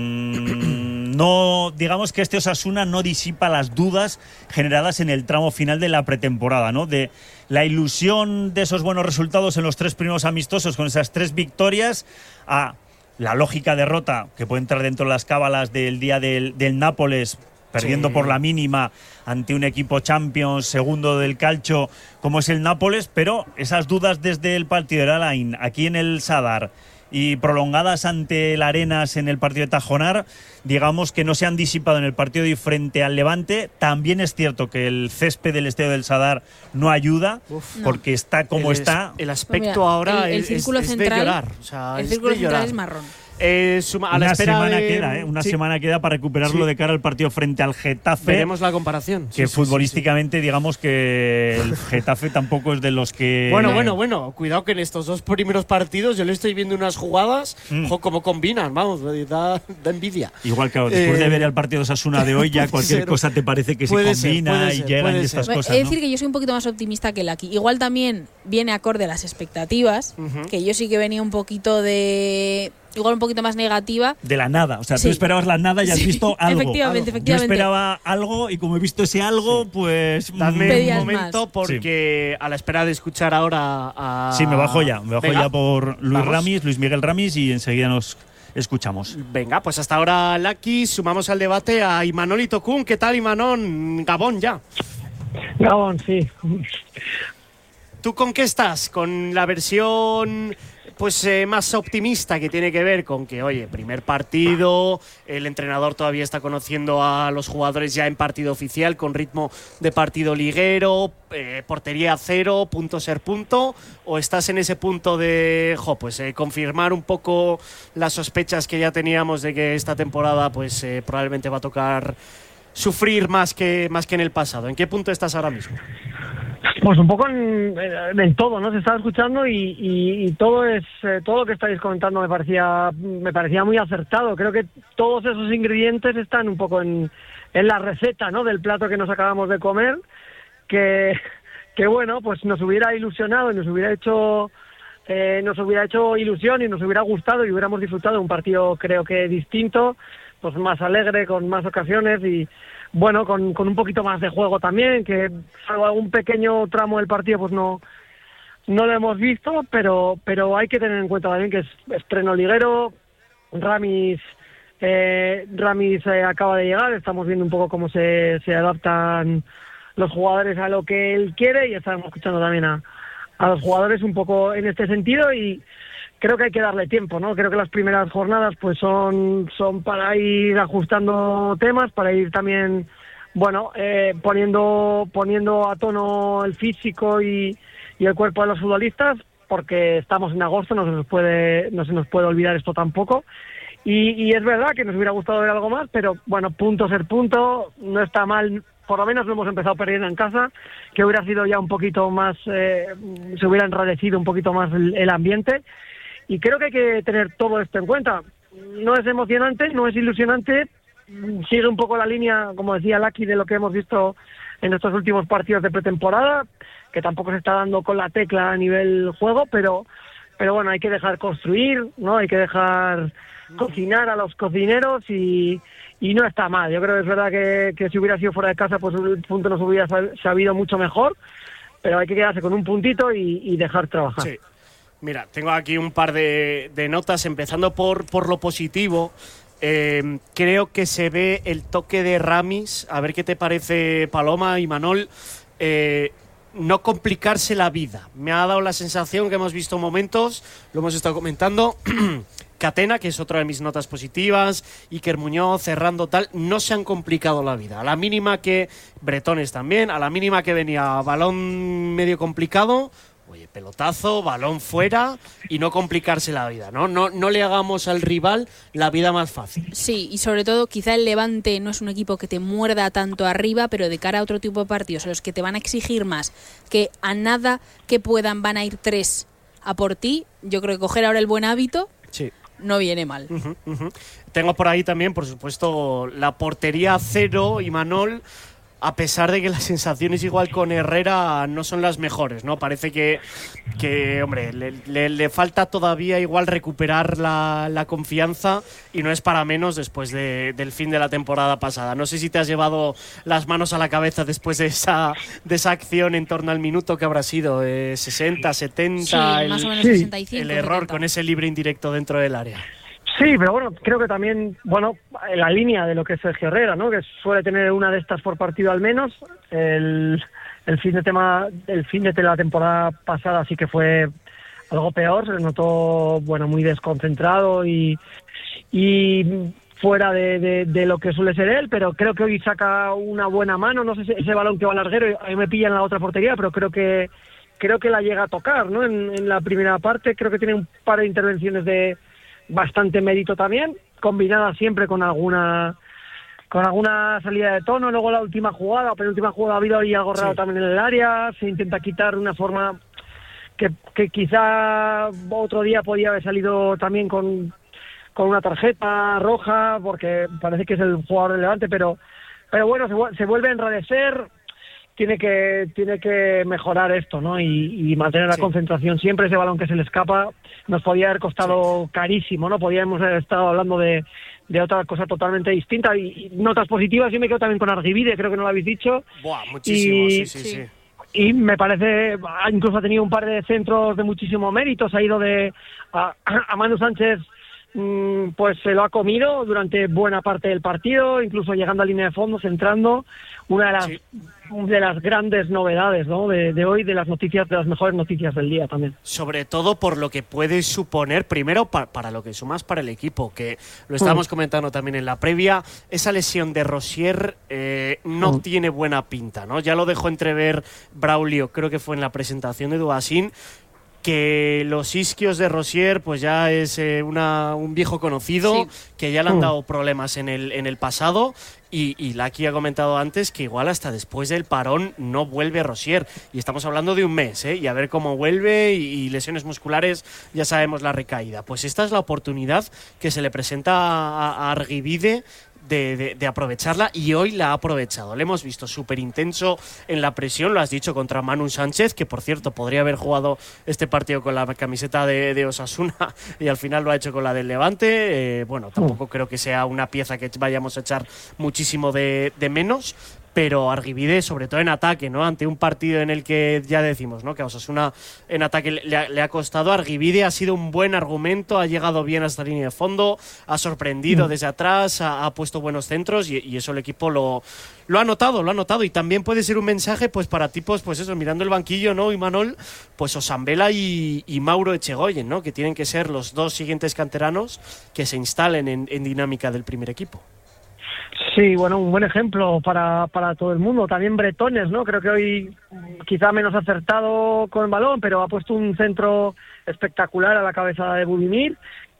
mmm, no, digamos que este Osasuna no disipa las dudas generadas en el tramo final de la pretemporada, ¿no? De la ilusión de esos buenos resultados en los tres primeros amistosos con esas tres victorias a la lógica derrota que puede entrar dentro de las cábalas del día del, del Nápoles, perdiendo sí. por la mínima ante un equipo Champions, segundo del calcio, como es el Nápoles, pero esas dudas desde el partido de Alain, aquí en el Sadar, y prolongadas ante el Arenas en el partido de Tajonar, digamos que no se han disipado en el partido de frente al Levante. También es cierto que el césped del estadio del Sadar no ayuda, Uf, porque no. está como el está. El aspecto pues mira, ahora el, el es, círculo es central, de llorar. O sea, el es círculo de central llorar. es marrón. Eh, suma, a una la espera semana de... queda, ¿eh? Una sí. semana queda para recuperarlo sí. de cara al partido frente al Getafe. Veremos la comparación. Que sí, futbolísticamente, sí, sí. digamos que el Getafe tampoco es de los que. Bueno, bueno, bueno. Cuidado que en estos dos primeros partidos yo le estoy viendo unas jugadas, mm. ojo, cómo combinan, vamos, da, da envidia. Igual que después eh, de ver el partido de Osasuna de hoy, ya cualquier ser, cosa te parece que se combina ser, y llegan y estas ser. cosas. Es ¿no? decir, que yo soy un poquito más optimista que el aquí. Igual también viene acorde a las expectativas, uh-huh. que yo sí que venía un poquito de. Igual un poquito más negativa. De la nada, o sea, sí. tú esperabas la nada y has sí. visto algo. Efectivamente, algo. efectivamente. Yo esperaba algo y como he visto ese algo, sí. pues. Dame un momento más. porque sí. a la espera de escuchar ahora a. Sí, me bajo ya, me bajo Venga. ya por Luis Vamos. Ramis, Luis Miguel Ramis, y enseguida nos escuchamos. Venga, pues hasta ahora, Lucky, sumamos al debate a Imanol Itokunn. ¿Qué tal, Imanol? Gabón ya. Gabón, sí. ¿Tú con qué estás? ¿Con la versión pues eh, más optimista, que tiene que ver con que, oye, primer partido, el entrenador todavía está conociendo a los jugadores ya en partido oficial, con ritmo de partido liguero, eh, portería cero, punto ser punto, o estás en ese punto de, jo, pues eh, confirmar un poco las sospechas que ya teníamos de que esta temporada pues eh, probablemente va a tocar sufrir más que, más que en el pasado? ¿En qué punto estás ahora mismo? Pues un poco en, en todo, ¿no? Se estaba escuchando y, y, y todo es eh, todo lo que estáis comentando me parecía me parecía muy acertado. Creo que todos esos ingredientes están un poco en, en la receta, ¿no? Del plato que nos acabamos de comer, que, que bueno, pues nos hubiera ilusionado y nos hubiera hecho eh, nos hubiera hecho ilusión y nos hubiera gustado y hubiéramos disfrutado de un partido, creo que distinto, pues más alegre, con más ocasiones y bueno, con, con un poquito más de juego también, que salvo algún pequeño tramo del partido pues no no lo hemos visto, pero pero hay que tener en cuenta también que es estreno liguero. Ramis eh, Ramis eh, acaba de llegar, estamos viendo un poco cómo se, se adaptan los jugadores a lo que él quiere y estamos escuchando también a, a los jugadores un poco en este sentido y creo que hay que darle tiempo, ¿no? Creo que las primeras jornadas pues son son para ir ajustando temas, para ir también, bueno, eh, poniendo poniendo a tono el físico y, y el cuerpo de los futbolistas, porque estamos en agosto, no se nos puede no se nos puede olvidar esto tampoco. Y, y es verdad que nos hubiera gustado ver algo más, pero bueno, punto ser punto, no está mal. Por lo menos lo hemos empezado perdiendo en casa, que hubiera sido ya un poquito más, eh, se hubiera enrarecido un poquito más el, el ambiente. Y creo que hay que tener todo esto en cuenta. No es emocionante, no es ilusionante, sigue un poco la línea, como decía Lucky, de lo que hemos visto en estos últimos partidos de pretemporada, que tampoco se está dando con la tecla a nivel juego, pero pero bueno, hay que dejar construir, ¿no? Hay que dejar cocinar a los cocineros y, y no está mal. Yo creo que es verdad que, que si hubiera sido fuera de casa, pues el punto nos hubiera sabido mucho mejor, pero hay que quedarse con un puntito y, y dejar trabajar. Sí. Mira, tengo aquí un par de, de notas, empezando por, por lo positivo. Eh, creo que se ve el toque de Ramis, a ver qué te parece, Paloma y Manol, eh, no complicarse la vida. Me ha dado la sensación que hemos visto momentos, lo hemos estado comentando, Catena, que es otra de mis notas positivas, Iker Muñoz cerrando tal, no se han complicado la vida. A la mínima que, Bretones también, a la mínima que venía balón medio complicado, oye, pelotazo, balón fuera y no complicarse la vida, ¿no? No, no le hagamos al rival la vida más fácil. Sí, y sobre todo quizá el Levante no es un equipo que te muerda tanto arriba, pero de cara a otro tipo de partidos en los que te van a exigir más, que a nada que puedan van a ir tres a por ti, yo creo que coger ahora el buen hábito sí. no viene mal. Uh-huh, uh-huh. Tengo por ahí también, por supuesto, la portería a cero, Imanol, a pesar de que las sensaciones igual con Herrera no son las mejores, ¿no? Parece que, que hombre, le, le, le falta todavía igual recuperar la, la confianza y no es para menos después de, del fin de la temporada pasada. No sé si te has llevado las manos a la cabeza después de esa, de esa acción en torno al minuto que habrá sido, eh, sesenta, setenta, sí, el, más o menos sí. sesenta y cinco, el error setenta. con ese libre indirecto dentro del área. Sí, pero bueno, creo que también, bueno, en la línea de lo que es Sergio Herrera, ¿no? Que suele tener una de estas por partido al menos. El, el fin de tema, el fin de la temporada pasada sí que fue algo peor, se le notó, bueno, muy desconcentrado y, y fuera de, de, de lo que suele ser él, pero creo que hoy saca una buena mano, no sé si ese balón que va al larguero, a mí me pilla en la otra portería, pero creo que creo que la llega a tocar, ¿no? En, en la primera parte creo que tiene un par de intervenciones de bastante mérito también, combinada siempre con alguna con alguna salida de tono. Luego la última jugada, penúltima jugada, ha habido ahí algo raro sí. también en el área, se intenta quitar de una forma que, que quizá otro día podía haber salido también con, con una tarjeta roja, porque parece que es el jugador relevante, pero pero bueno, se, se vuelve a enrarecer. Tiene que tiene que mejorar esto, ¿no? Y, y mantener la sí. concentración siempre. Ese balón que se le escapa nos podía haber costado sí. carísimo, ¿no? Podíamos haber estado hablando de, de otra cosa totalmente distinta. Y, y notas positivas, yo me quedo también con Argivide, creo que no lo habéis dicho. Buah, muchísimo, y, sí, sí, sí. Y me parece, incluso ha tenido un par de centros de muchísimo mérito. Se ha ido de a, a Manu Sánchez, mmm, pues se lo ha comido durante buena parte del partido, incluso llegando a línea de fondo, centrando. Una de las sí. de las grandes novedades, ¿no? de, de hoy, de las noticias, de las mejores noticias del día también. Sobre todo por lo que puede suponer, primero pa- para lo que sumas para el equipo, que lo estábamos mm. comentando también en la previa, esa lesión de Rosier eh, no mm. tiene buena pinta, ¿no? Ya lo dejó entrever Braulio, creo que fue en la presentación de Duasín, que los isquios de Rosier pues ya es eh, una, un viejo conocido, sí. que ya le han dado problemas en el, en el pasado. Y, y Laki ha comentado antes que igual hasta después del parón no vuelve Rosier. Y estamos hablando de un mes, ¿eh? Y a ver cómo vuelve y, y lesiones musculares, ya sabemos la recaída. Pues esta es la oportunidad que se le presenta a, a Argivide de, de, de aprovecharla, y hoy la ha aprovechado. Le hemos visto súper intenso en la presión, lo has dicho, contra Manu Sánchez, que por cierto podría haber jugado este partido con la camiseta de, de Osasuna y al final lo ha hecho con la del Levante. Eh, bueno, tampoco creo que sea una pieza que vayamos a echar muchísimo de, de menos, pero Argivide, sobre todo en ataque, ¿no? Ante un partido en el que ya decimos, ¿no? Que a Osasuna en ataque le ha, le ha costado. Argivide ha sido un buen argumento, ha llegado bien hasta la línea de fondo, ha sorprendido desde atrás, ha, ha puesto buenos centros y, y eso el equipo lo, lo ha notado, lo ha notado. Y también puede ser un mensaje, pues, para tipos, pues eso, mirando el banquillo, ¿no? Imanol, pues Osambela y, y Mauro Echegoyen, ¿no? Que tienen que ser los dos siguientes canteranos que se instalen en, en dinámica del primer equipo. Sí, bueno, un buen ejemplo para, para todo el mundo. También Bretones, ¿no? Creo que hoy quizá menos acertado con el balón, pero ha puesto un centro espectacular a la cabeza de Budimir.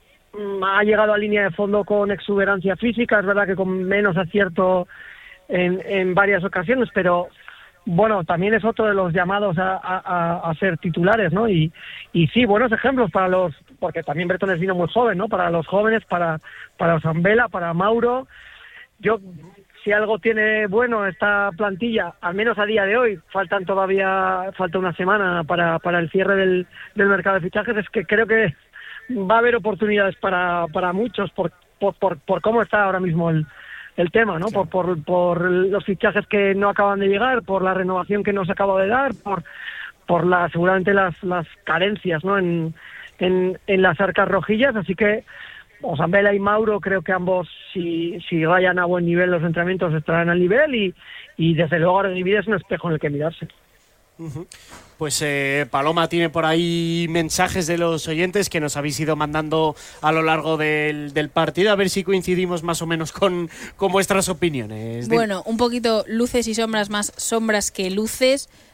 Ha llegado a línea de fondo con exuberancia física, es verdad que con menos acierto en, en varias ocasiones, pero bueno, también es otro de los llamados a, a, a ser titulares, ¿no? Y, y sí, buenos ejemplos para los, porque también Bretones vino muy joven, ¿no? Para los jóvenes, para, para Osambela, para Mauro. Yo, si algo tiene bueno esta plantilla, al menos a día de hoy, faltan todavía, falta una semana para, para el cierre del, del mercado de fichajes, es que creo que va a haber oportunidades para, para muchos por, por, por, por cómo está ahora mismo el, el tema, ¿no? Sí. Por, por, por los fichajes que no acaban de llegar, por la renovación que no se acaba de dar, por, por la, seguramente las, las carencias, ¿no? En, en, en las arcas rojillas, así que Osambela y Mauro, creo que ambos, si, si vayan a buen nivel los entrenamientos, estarán al nivel y, y desde luego Argivide es un espejo en el que mirarse. Uh-huh. Pues eh, Paloma tiene por ahí mensajes de los oyentes que nos habéis ido mandando a lo largo del, del partido, a ver si coincidimos más o menos con, con vuestras opiniones. Bueno, un poquito luces y sombras, más sombras que luces.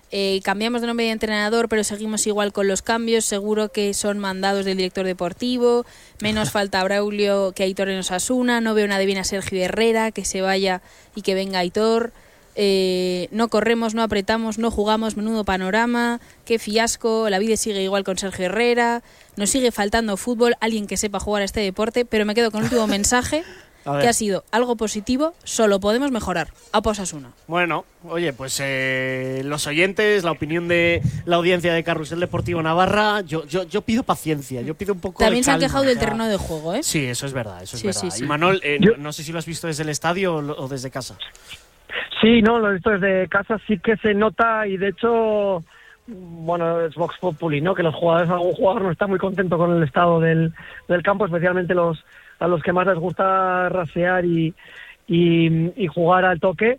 Eh, cambiamos de nombre de entrenador, pero seguimos igual con los cambios. Seguro que son mandados del director deportivo. Menos falta Braulio que Aitor en Osasuna. No veo nada bien a Sergio Herrera, que se vaya y que venga Aitor. Eh, no corremos, no apretamos, no jugamos. Menudo panorama. Qué fiasco. La vida sigue igual con Sergio Herrera. Nos sigue faltando fútbol. Alguien que sepa jugar a este deporte. Pero me quedo con el último mensaje. Que ha sido algo positivo, solo podemos mejorar. A Osasuna. Bueno, oye, pues eh, los oyentes, la opinión de la audiencia de Carrusel Deportivo Navarra, yo, yo, yo pido paciencia, yo pido un poco También de se calma, han quejado del o sea, terreno de juego, ¿eh? Sí, eso es verdad, eso es sí, verdad. Sí, sí. Y Manol, eh, yo, no, no sé si lo has visto desde el estadio o, o desde casa. Sí, no, lo he visto desde casa, sí que se nota y de hecho, bueno, es Vox Populi, ¿no? Que los jugadores, algún jugador no está muy contento con el estado del, del campo, especialmente los a los que más les gusta rasear y, y, y jugar al toque,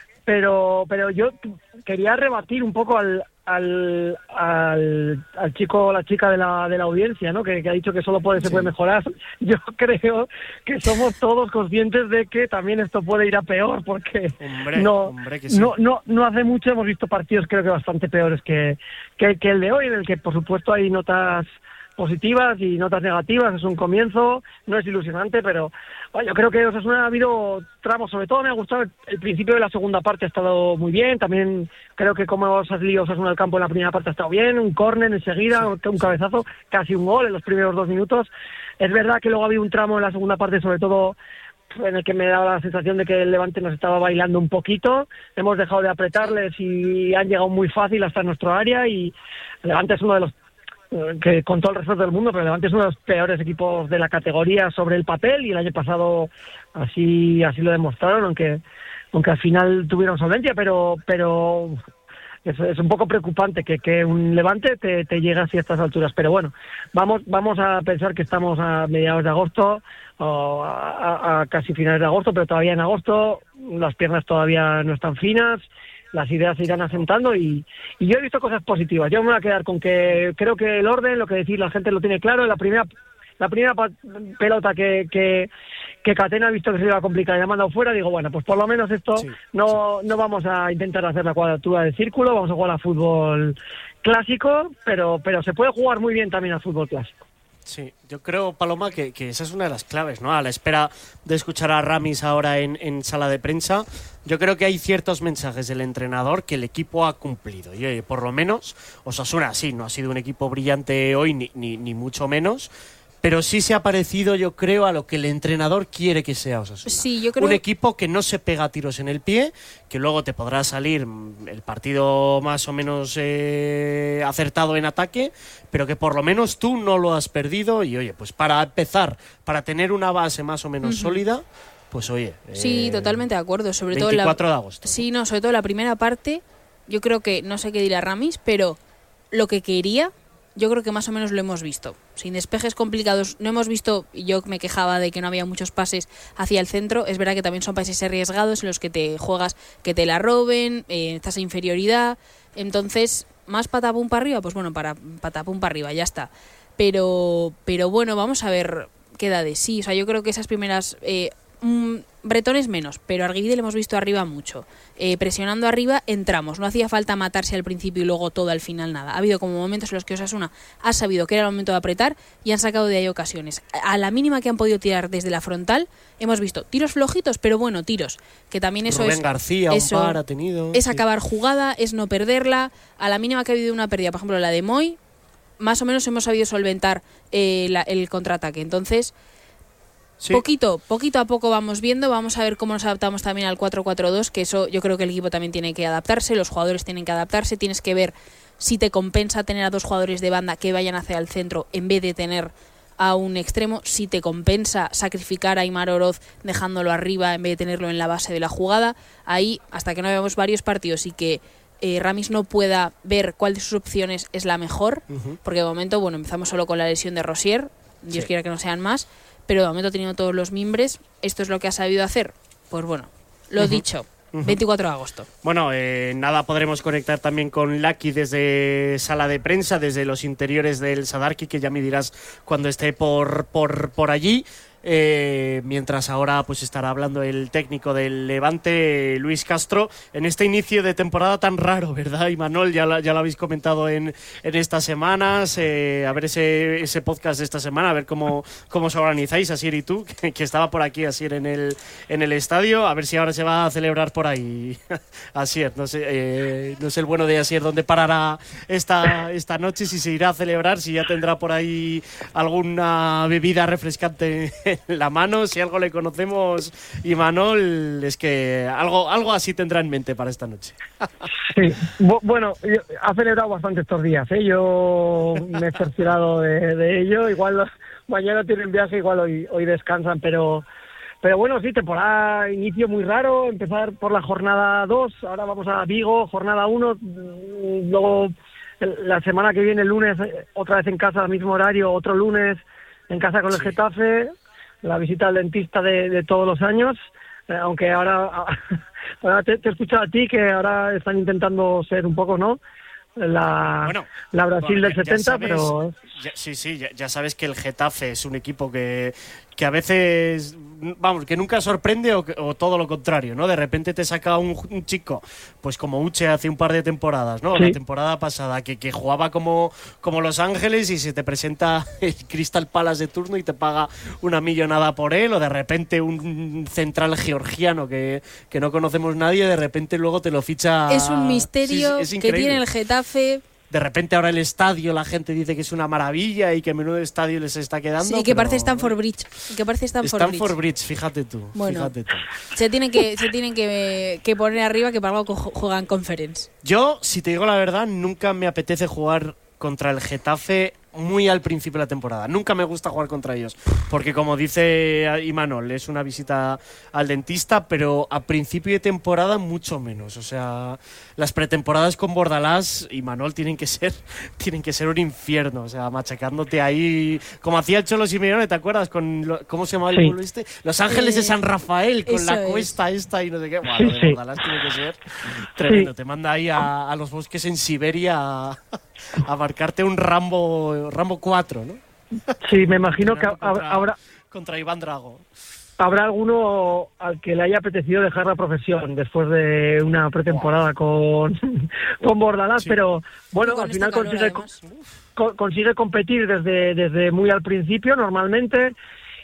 pero pero yo quería rebatir un poco al al, al, al chico o la chica de la de la audiencia, ¿no? Que, que ha dicho que solo puede se sí. puede mejorar. Yo creo que somos todos conscientes de que también esto puede ir a peor, porque hombre, no hombre que sí. no no no hace mucho hemos visto partidos creo que bastante peores que que, que el de hoy, en el que por supuesto hay notas positivas y notas negativas. Es un comienzo, no es ilusionante, pero bueno, yo creo que Osasuna ha habido tramos, sobre todo me ha gustado el, el principio de la segunda parte, ha estado muy bien. También creo que como ha salido Osasuna al campo en la primera parte ha estado bien, un córner enseguida, sí, un cabezazo, casi un gol en los primeros dos minutos. Es verdad que luego ha habido un tramo en la segunda parte, sobre todo en el que me daba la sensación de que el Levante nos estaba bailando un poquito. Hemos dejado de apretarles y han llegado muy fácil hasta nuestro área, y el Levante es uno de los que con todo el resto del mundo, pero Levante es uno de los peores equipos de la categoría sobre el papel, y el año pasado así así lo demostraron, aunque aunque al final tuvieron solvencia, pero pero es, es un poco preocupante que, que un Levante te, te llegue así a estas alturas. Pero bueno, vamos vamos a pensar que estamos a mediados de agosto o a, a, a casi finales de agosto, pero todavía en agosto las piernas todavía no están finas, las ideas se irán asentando, y, y yo he visto cosas positivas. Yo me voy a quedar con que creo que el orden, lo que decir, la gente lo tiene claro. La primera la primera pelota que, que, que Catena ha visto que se le iba a complicar y la ha mandado fuera, digo, bueno, pues por lo menos esto sí, no, sí. no vamos a intentar hacer la cuadratura del círculo, vamos a jugar a fútbol clásico, pero, pero se puede jugar muy bien también al fútbol clásico. Sí, yo creo, Paloma, que, que esa es una de las claves, ¿no? A la espera de escuchar a Ramis ahora en, en sala de prensa, yo creo que hay ciertos mensajes del entrenador que el equipo ha cumplido. Y oye, por lo menos, Osasuna sí, no ha sido un equipo brillante hoy, ni, ni, ni mucho menos, pero sí se ha parecido, yo creo, a lo que el entrenador quiere que sea Osasuna. Sí, yo creo... Un equipo que no se pega tiros en el pie, que luego te podrá salir el partido más o menos eh, acertado en ataque, pero que por lo menos tú no lo has perdido. Y oye, pues para empezar, para tener una base más o menos uh-huh. sólida, pues oye... Sí, eh, totalmente de acuerdo. Sobre veinticuatro todo la... de agosto. Sí, no, sobre todo la primera parte, yo creo que, no sé qué dirá Ramis, pero lo que quería... yo creo que más o menos lo hemos visto. Sin despejes complicados no hemos visto, yo me quejaba de que no había muchos pases hacia el centro. Es verdad que también son pases arriesgados en los que te juegas que te la roben, eh, estás en inferioridad. Entonces, ¿más patapum para arriba? Pues bueno, para patapum para arriba, ya está. Pero, pero bueno, vamos a ver qué da de sí. O sea, yo creo que esas primeras... Eh, mm, Bretones menos, pero a Arguide le hemos visto arriba mucho. Eh, presionando arriba, entramos. No hacía falta matarse al principio y luego todo al final nada. Ha habido como momentos en los que Osasuna ha sabido que era el momento de apretar y han sacado de ahí ocasiones. A la mínima que han podido tirar desde la frontal, hemos visto tiros flojitos, pero bueno, tiros. Que también eso Rubén es... García, eso, un par ha tenido. Es sí. acabar jugada, es no perderla. A la mínima que ha habido una pérdida, por ejemplo la de Moy, más o menos hemos sabido solventar eh, la, el contraataque. Entonces... Sí. Poquito, poquito a poco vamos viendo, vamos a ver cómo nos adaptamos también al cuatro cuatro dos, que eso yo creo que el equipo también tiene que adaptarse, los jugadores tienen que adaptarse, tienes que ver si te compensa tener a dos jugadores de banda que vayan hacia el centro en vez de tener a un extremo, si te compensa sacrificar a Aimar Oroz dejándolo arriba en vez de tenerlo en la base de la jugada. Ahí, hasta que no veamos varios partidos y que eh, Ramis no pueda ver cuál de sus opciones es la mejor, uh-huh. porque de momento, bueno, empezamos solo con la lesión de Rosier, Dios sí. quiera que no sean más, pero de momento ha tenido todos los mimbres. ¿Esto es lo que ha sabido hacer? Pues bueno, lo uh-huh. dicho, uh-huh. veinticuatro de agosto. Bueno, eh, nada, podremos conectar también con Laki desde sala de prensa, desde los interiores del Sadarki, que ya me dirás cuando esté por, por, por allí. Eh, mientras ahora pues estará hablando el técnico del Levante, Luis Castro, en este inicio de temporada tan raro, ¿verdad? Imanol, ya, la, ya lo habéis comentado en, en estas semanas, eh, a ver ese, ese podcast de esta semana, a ver cómo, cómo os organizáis, Asier y tú, que, que estaba por aquí Asier en el, en el estadio, a ver si ahora se va a celebrar por ahí. Asier, no sé, eh, no sé el bueno de Asier dónde parará esta, esta noche, si se irá a celebrar, si ya tendrá por ahí alguna bebida refrescante en la mano, si algo le conocemos, Imanol, es que algo, algo así tendrá en mente para esta noche. Sí, Bu- bueno, yo- ha celebrado bastante estos días, ¿eh? Yo me he cerciorado de, de ello, igual los- mañana tienen viaje, igual hoy, hoy descansan, pero pero bueno, sí, temporada, inicio muy raro, empezar por la jornada dos, ahora vamos a Vigo, jornada uno, luego el- la semana que viene, el lunes, eh, otra vez en casa al mismo horario, otro lunes en casa con el Sí. Getafe, la visita al dentista de, de todos los años, eh, aunque ahora, ahora te, te he escuchado a ti que ahora están intentando ser un poco, ¿no? La, Bueno, la Brasil bueno, del ya- ya setenta, sabes- pero ya- sí, sí, ya, ya sabes que el Getafe es un equipo que, que a veces, vamos, que nunca sorprende o, que- o todo lo contrario, ¿no? De repente te saca un, un chico, pues como Uche hace un par de temporadas, ¿no? Sí. La temporada pasada, que, que jugaba como, como Los Ángeles y se te presenta el Crystal Palace de turno y te paga una millonada por él, o de repente un central georgiano que, que no conocemos nadie, de repente luego te lo ficha... Es un misterio Sí, sí, es que increíble. tiene el Getafe. De repente ahora el estadio, la gente dice que es una maravilla y que menudo estadio les está quedando. Sí, que pero- parece Stamford Bridge. Que parece Stamford, Stamford Bridge. Bridge, fíjate tú. Bueno. Fíjate tú. Se tienen que, se tienen que, que poner arriba que para algo co- juegan Conference. Yo, si te digo la verdad, nunca me apetece jugar contra el Getafe muy al principio de la temporada. Nunca me gusta jugar contra ellos. Porque como dice Imanol, es una visita al dentista, pero a principio de temporada mucho menos. O sea, las pretemporadas con Bordalás, Imanol, tienen que ser tienen que ser un infierno. O sea, machacándote ahí, como hacía el Cholo Simeone, ¿te acuerdas? Con lo- ¿Cómo se llamaba el Sí. pueblo este? Los Ángeles Eh, de San Rafael, con eso la es. cuesta esta y no sé qué. Bueno, Sí, lo de sí. Bordalás tiene que ser tremendo. Sí. Te manda ahí a, a los bosques en Siberia a, a marcarte un Rambo, Rambo cuatro, ¿no? sí, me imagino que Contra- hab- habrá, Contra Iván Drago. habrá alguno al que le haya apetecido dejar la profesión después de una pretemporada con, con Bordalás, Sí. pero bueno, Y con al este final calor, consigue, además. co- consigue competir desde, desde muy al principio, normalmente.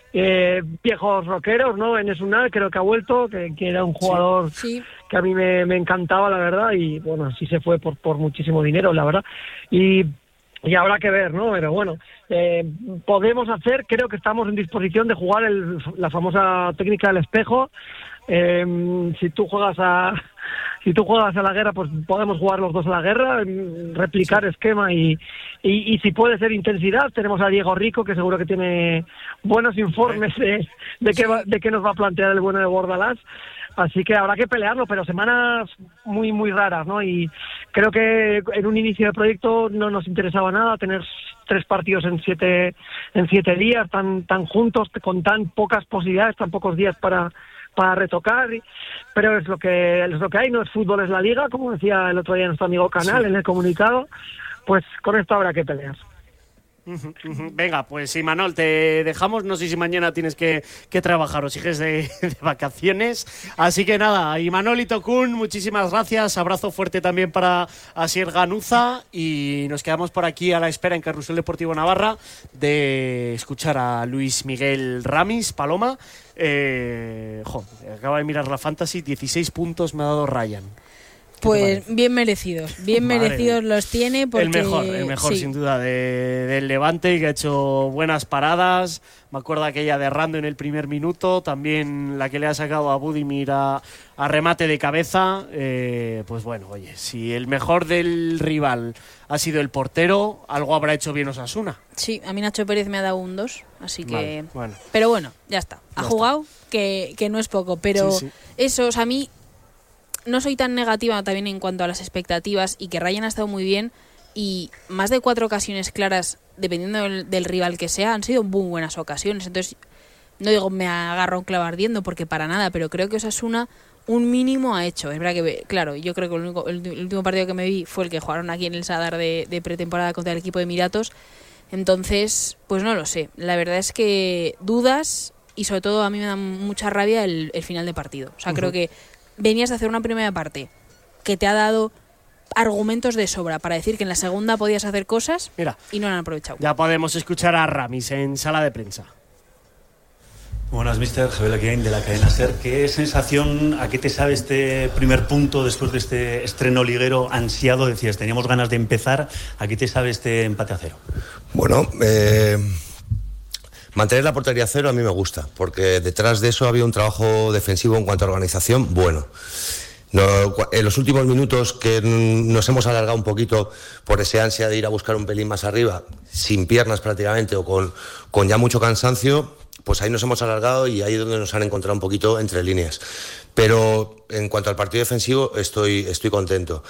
Eh, viejos rockeros, ¿no? Enes Unal creo que ha vuelto, que, que era un jugador Sí. que a mí me, me encantaba, la verdad, y bueno, sí se fue por, por muchísimo dinero, la verdad. Y, y habrá que ver, ¿no? Pero bueno, eh, podemos hacer, creo que estamos en disposición de jugar el, la famosa técnica del espejo. Eh, si tú juegas a si tú juegas a la guerra, pues podemos jugar los dos a la guerra, mm, replicar esquema y, y, y si puede ser intensidad, tenemos a Diego Rico, que seguro que tiene buenos informes de, de, qué, va- de qué nos va a plantear el bueno de Bordalás. Así que habrá que pelearlo, pero semanas muy, muy raras, ¿no? Y creo que en un inicio de proyecto no nos interesaba nada tener tres partidos en siete, en siete días, tan, tan juntos, con tan pocas posibilidades, tan pocos días para, para retocar, y- pero es lo que es lo que hay, no es fútbol, es la liga, como decía el otro día nuestro amigo Canal Sí. en el comunicado, pues con esto habrá que pelear. Ujú, ujú. Venga, pues Imanol, te dejamos. No sé si mañana tienes que, que trabajar o sigues de, de vacaciones. Así que nada, Imanol y Tokun, muchísimas gracias. Abrazo fuerte también para Asier Ganuza. Y nos quedamos por aquí a la espera en Carrusel Deportivo Navarra de escuchar a Luis Miguel Ramis, Paloma. Eh, jo, acaba de mirar la Fantasy, dieciséis puntos me ha dado Ryan. ¿Qué te Pues parece? bien merecidos, bien Madre merecidos mía. los tiene porque El mejor, el mejor sí. sin duda de- del Levante, que ha hecho buenas paradas. Me acuerdo aquella de Rando en el primer minuto, también la que le ha sacado a Budimir a, a remate de cabeza. Eh, pues bueno, oye, si el mejor del rival ha sido el portero, algo habrá hecho bien Osasuna. Sí, a mí Nacho Pérez me ha dado un dos, así que... Vale, bueno. Pero bueno, ya está. Ha Ya jugado, que, que no es poco, pero Sí, sí. eso, o sea, a mí no soy tan negativa también en cuanto a las expectativas y que Ryan ha estado muy bien y más de cuatro ocasiones claras, dependiendo del, del rival que sea, han sido muy buenas ocasiones. Entonces, no digo me agarro a un clavo ardiendo porque para nada, pero creo que Osasuna un mínimo ha hecho. Es verdad que, claro, yo creo que el, único, el, el último partido que me vi fue el que jugaron aquí en el Sadar de, de pretemporada contra el equipo de Emiratos. Entonces, pues no lo sé. La verdad es que dudas y sobre todo a mí me da mucha rabia el, el final de partido. O sea, uh-huh. creo que venías de hacer una primera parte que te ha dado argumentos de sobra para decir que en la segunda podías hacer cosas. Mira, y no lo han aprovechado. Ya podemos escuchar a Ramis en sala de prensa. Buenas, mister Javier Laquiain de la cadena SER. ¿Qué sensación, a qué te sabe este primer punto después de este estreno liguero ansiado? Decías, teníamos ganas de empezar. ¿A qué te sabe este empate a cero? Bueno, eh, mantener la portería a cero a mí me gusta, porque detrás de eso había un trabajo defensivo en cuanto a organización bueno. No, en los últimos minutos que nos hemos alargado un poquito por ese ansia de ir a buscar un pelín más arriba, sin piernas prácticamente o con, con ya mucho cansancio, pues ahí nos hemos alargado y ahí es donde nos han encontrado un poquito entre líneas. Pero en cuanto al partido defensivo estoy, estoy contento.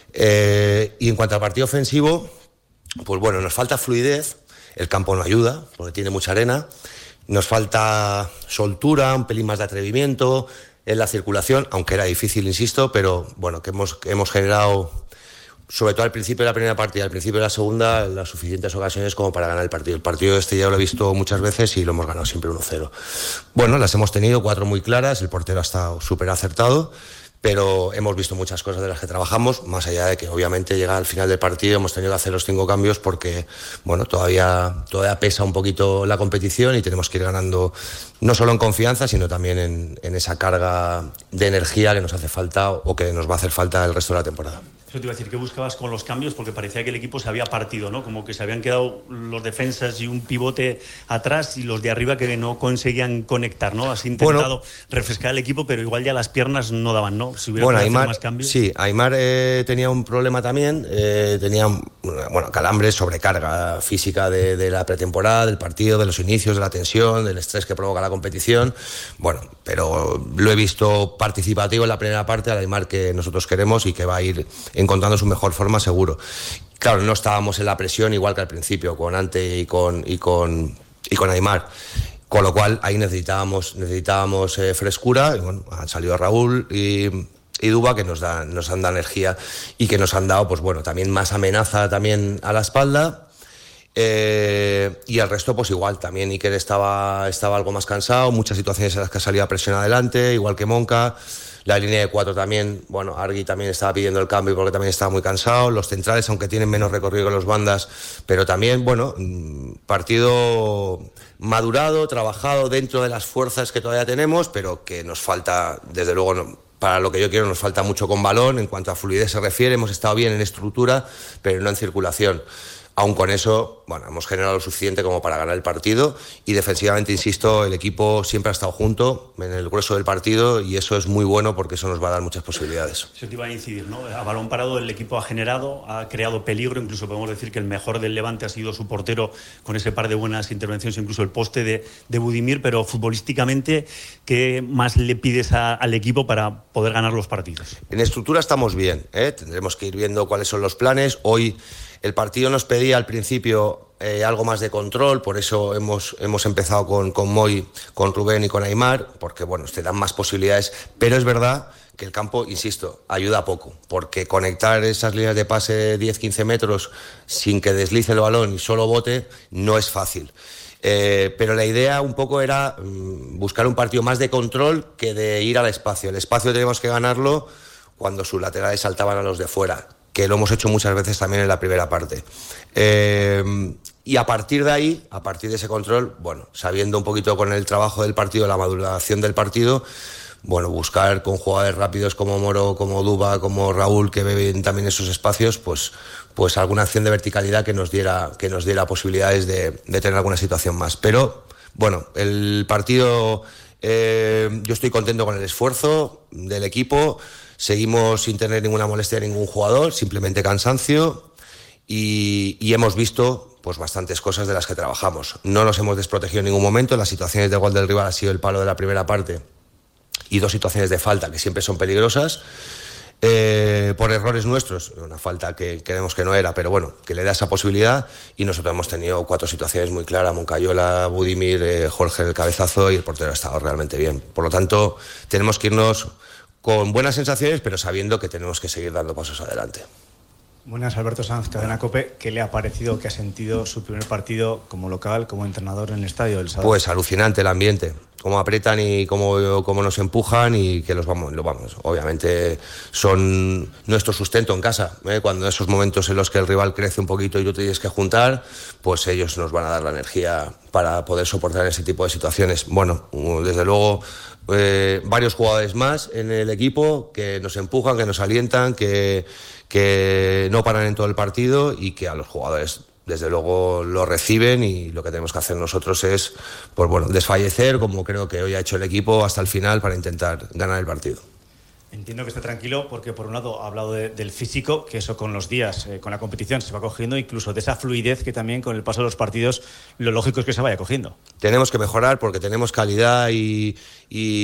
Eh, y en cuanto al partido ofensivo, pues bueno, nos falta fluidez, el campo no ayuda porque tiene mucha arena, nos falta soltura, un pelín más de atrevimiento en la circulación, aunque era difícil, insisto, pero bueno, que hemos, que hemos generado, sobre todo al principio de la primera partida, al principio de la segunda, las suficientes ocasiones como para ganar el partido. El partido este ya lo he visto muchas veces y lo hemos ganado siempre uno cero. Bueno, las hemos tenido, cuatro muy claras, el portero ha estado súper acertado, pero hemos visto muchas cosas de las que trabajamos, más allá de que obviamente llega al final del partido hemos tenido que hacer los cinco cambios porque bueno, todavía, todavía pesa un poquito la competición y tenemos que ir ganando no solo en confianza, sino también en, en esa carga de energía que nos hace falta o que nos va a hacer falta el resto de la temporada. Eso te iba a decir, ¿qué buscabas con los cambios? Porque parecía que el equipo se había partido, ¿no? Como que se habían quedado los defensas y un pivote atrás y los de arriba que no conseguían conectar, ¿no? Has intentado bueno, refrescar el equipo, pero igual ya las piernas no daban, ¿no? Si hubiera bueno, que Aimar, hacer más cambios. Sí, Aimar eh, tenía un problema también, eh, tenía bueno, calambres, sobrecarga física de, de la pretemporada, del partido, de los inicios, de la tensión, del estrés que provoca la competición. Bueno, pero lo he visto participativo en la primera parte, al Aimar que nosotros queremos y que va a ir encontrando su mejor forma seguro. Claro, no estábamos en la presión igual que al principio con Ante y con y con y con Aimar, con lo cual ahí necesitábamos necesitábamos eh, frescura y bueno, han salido Raúl y y Duba que nos dan nos han dado energía y que nos han dado pues bueno, también más amenaza también a la espalda. Eh, y al resto pues igual, también Iker estaba, estaba algo más cansado, muchas situaciones en las que ha salido a presión adelante, igual que Monca. La línea de cuatro también, bueno, Argui también estaba pidiendo el cambio porque también estaba muy cansado. Los centrales, aunque tienen menos recorrido que los bandas, pero también, bueno, partido madurado, trabajado dentro de las fuerzas que todavía tenemos, pero que nos falta, desde luego, no, para lo que yo quiero, nos falta mucho con balón. En cuanto a fluidez se refiere, hemos estado bien en estructura, pero no en circulación. Aún con eso, bueno, hemos generado lo suficiente como para ganar el partido y defensivamente, insisto, el equipo siempre ha estado junto en el grueso del partido y eso es muy bueno porque eso nos va a dar muchas posibilidades. Eso te iba a incidir, ¿no? A balón parado el equipo ha generado, ha creado peligro, incluso podemos decir que el mejor del Levante ha sido su portero con ese par de buenas intervenciones, incluso el poste de, de Budimir, pero futbolísticamente, ¿qué más le pides a, al equipo para poder ganar los partidos? En estructura estamos bien, ¿eh? Tendremos que ir viendo cuáles son los planes. Hoy el partido nos pedía al principio eh, algo más de control, por eso hemos, hemos empezado con, con Moy, con Rubén y con Aimar, porque bueno, te dan más posibilidades, pero es verdad que el campo, insisto, ayuda poco, porque conectar esas líneas de pase diez a quince metros sin que deslice el balón y solo bote no es fácil. Eh, pero la idea un poco era mm, buscar un partido más de control que de ir al espacio. El espacio tenemos que ganarlo cuando sus laterales saltaban a los de fuera, que lo hemos hecho muchas veces también en la primera parte. Eh, y a partir de ahí, a partir de ese control, bueno, sabiendo un poquito con el trabajo del partido, la maduración del partido, bueno, buscar con jugadores rápidos como Moro, como Duba, como Raúl, que beben también esos espacios, pues, pues alguna acción de verticalidad que nos diera, que nos diera posibilidades de, de tener alguna situación más. Pero, bueno, el partido, eh, yo estoy contento con el esfuerzo del equipo. Seguimos sin tener ninguna molestia de ningún jugador, simplemente cansancio y, y hemos visto pues bastantes cosas de las que trabajamos. No nos hemos desprotegido en ningún momento. Las situaciones de gol del rival ha sido el palo de la primera parte y dos situaciones de falta que siempre son peligrosas eh, por errores nuestros. Una falta que creemos que no era, pero bueno, que le da esa posibilidad y nosotros hemos tenido cuatro situaciones muy claras: Moncayola, Budimir, eh, Jorge el cabezazo y el portero ha estado realmente bien. Por lo tanto, tenemos que irnos con buenas sensaciones, pero sabiendo que tenemos que seguir dando pasos adelante. Buenas, Alberto Sanz, Cadena COPE. ¿Qué le ha parecido, qué ha sentido su primer partido como local, como entrenador en el estadio del Sadar? Pues alucinante el ambiente, cómo apretan y cómo, cómo nos empujan y que los vamos, lo vamos. Obviamente son nuestro sustento en casa, ¿eh? Cuando esos momentos en los que el rival crece un poquito y tú te tienes que juntar, pues ellos nos van a dar la energía para poder soportar ese tipo de situaciones. Bueno, desde luego eh, varios jugadores más en el equipo que nos empujan, que nos alientan, que que no paran en todo el partido y que a los jugadores desde luego lo reciben, y lo que tenemos que hacer nosotros es pues bueno, desfallecer, como creo que hoy ha hecho el equipo, hasta el final para intentar ganar el partido. Entiendo que está tranquilo porque por un lado ha hablado de, del físico, que eso con los días, eh, con la competición se va cogiendo, incluso de esa fluidez que también con el paso de los partidos lo lógico es que se vaya cogiendo. Tenemos que mejorar porque tenemos calidad y, y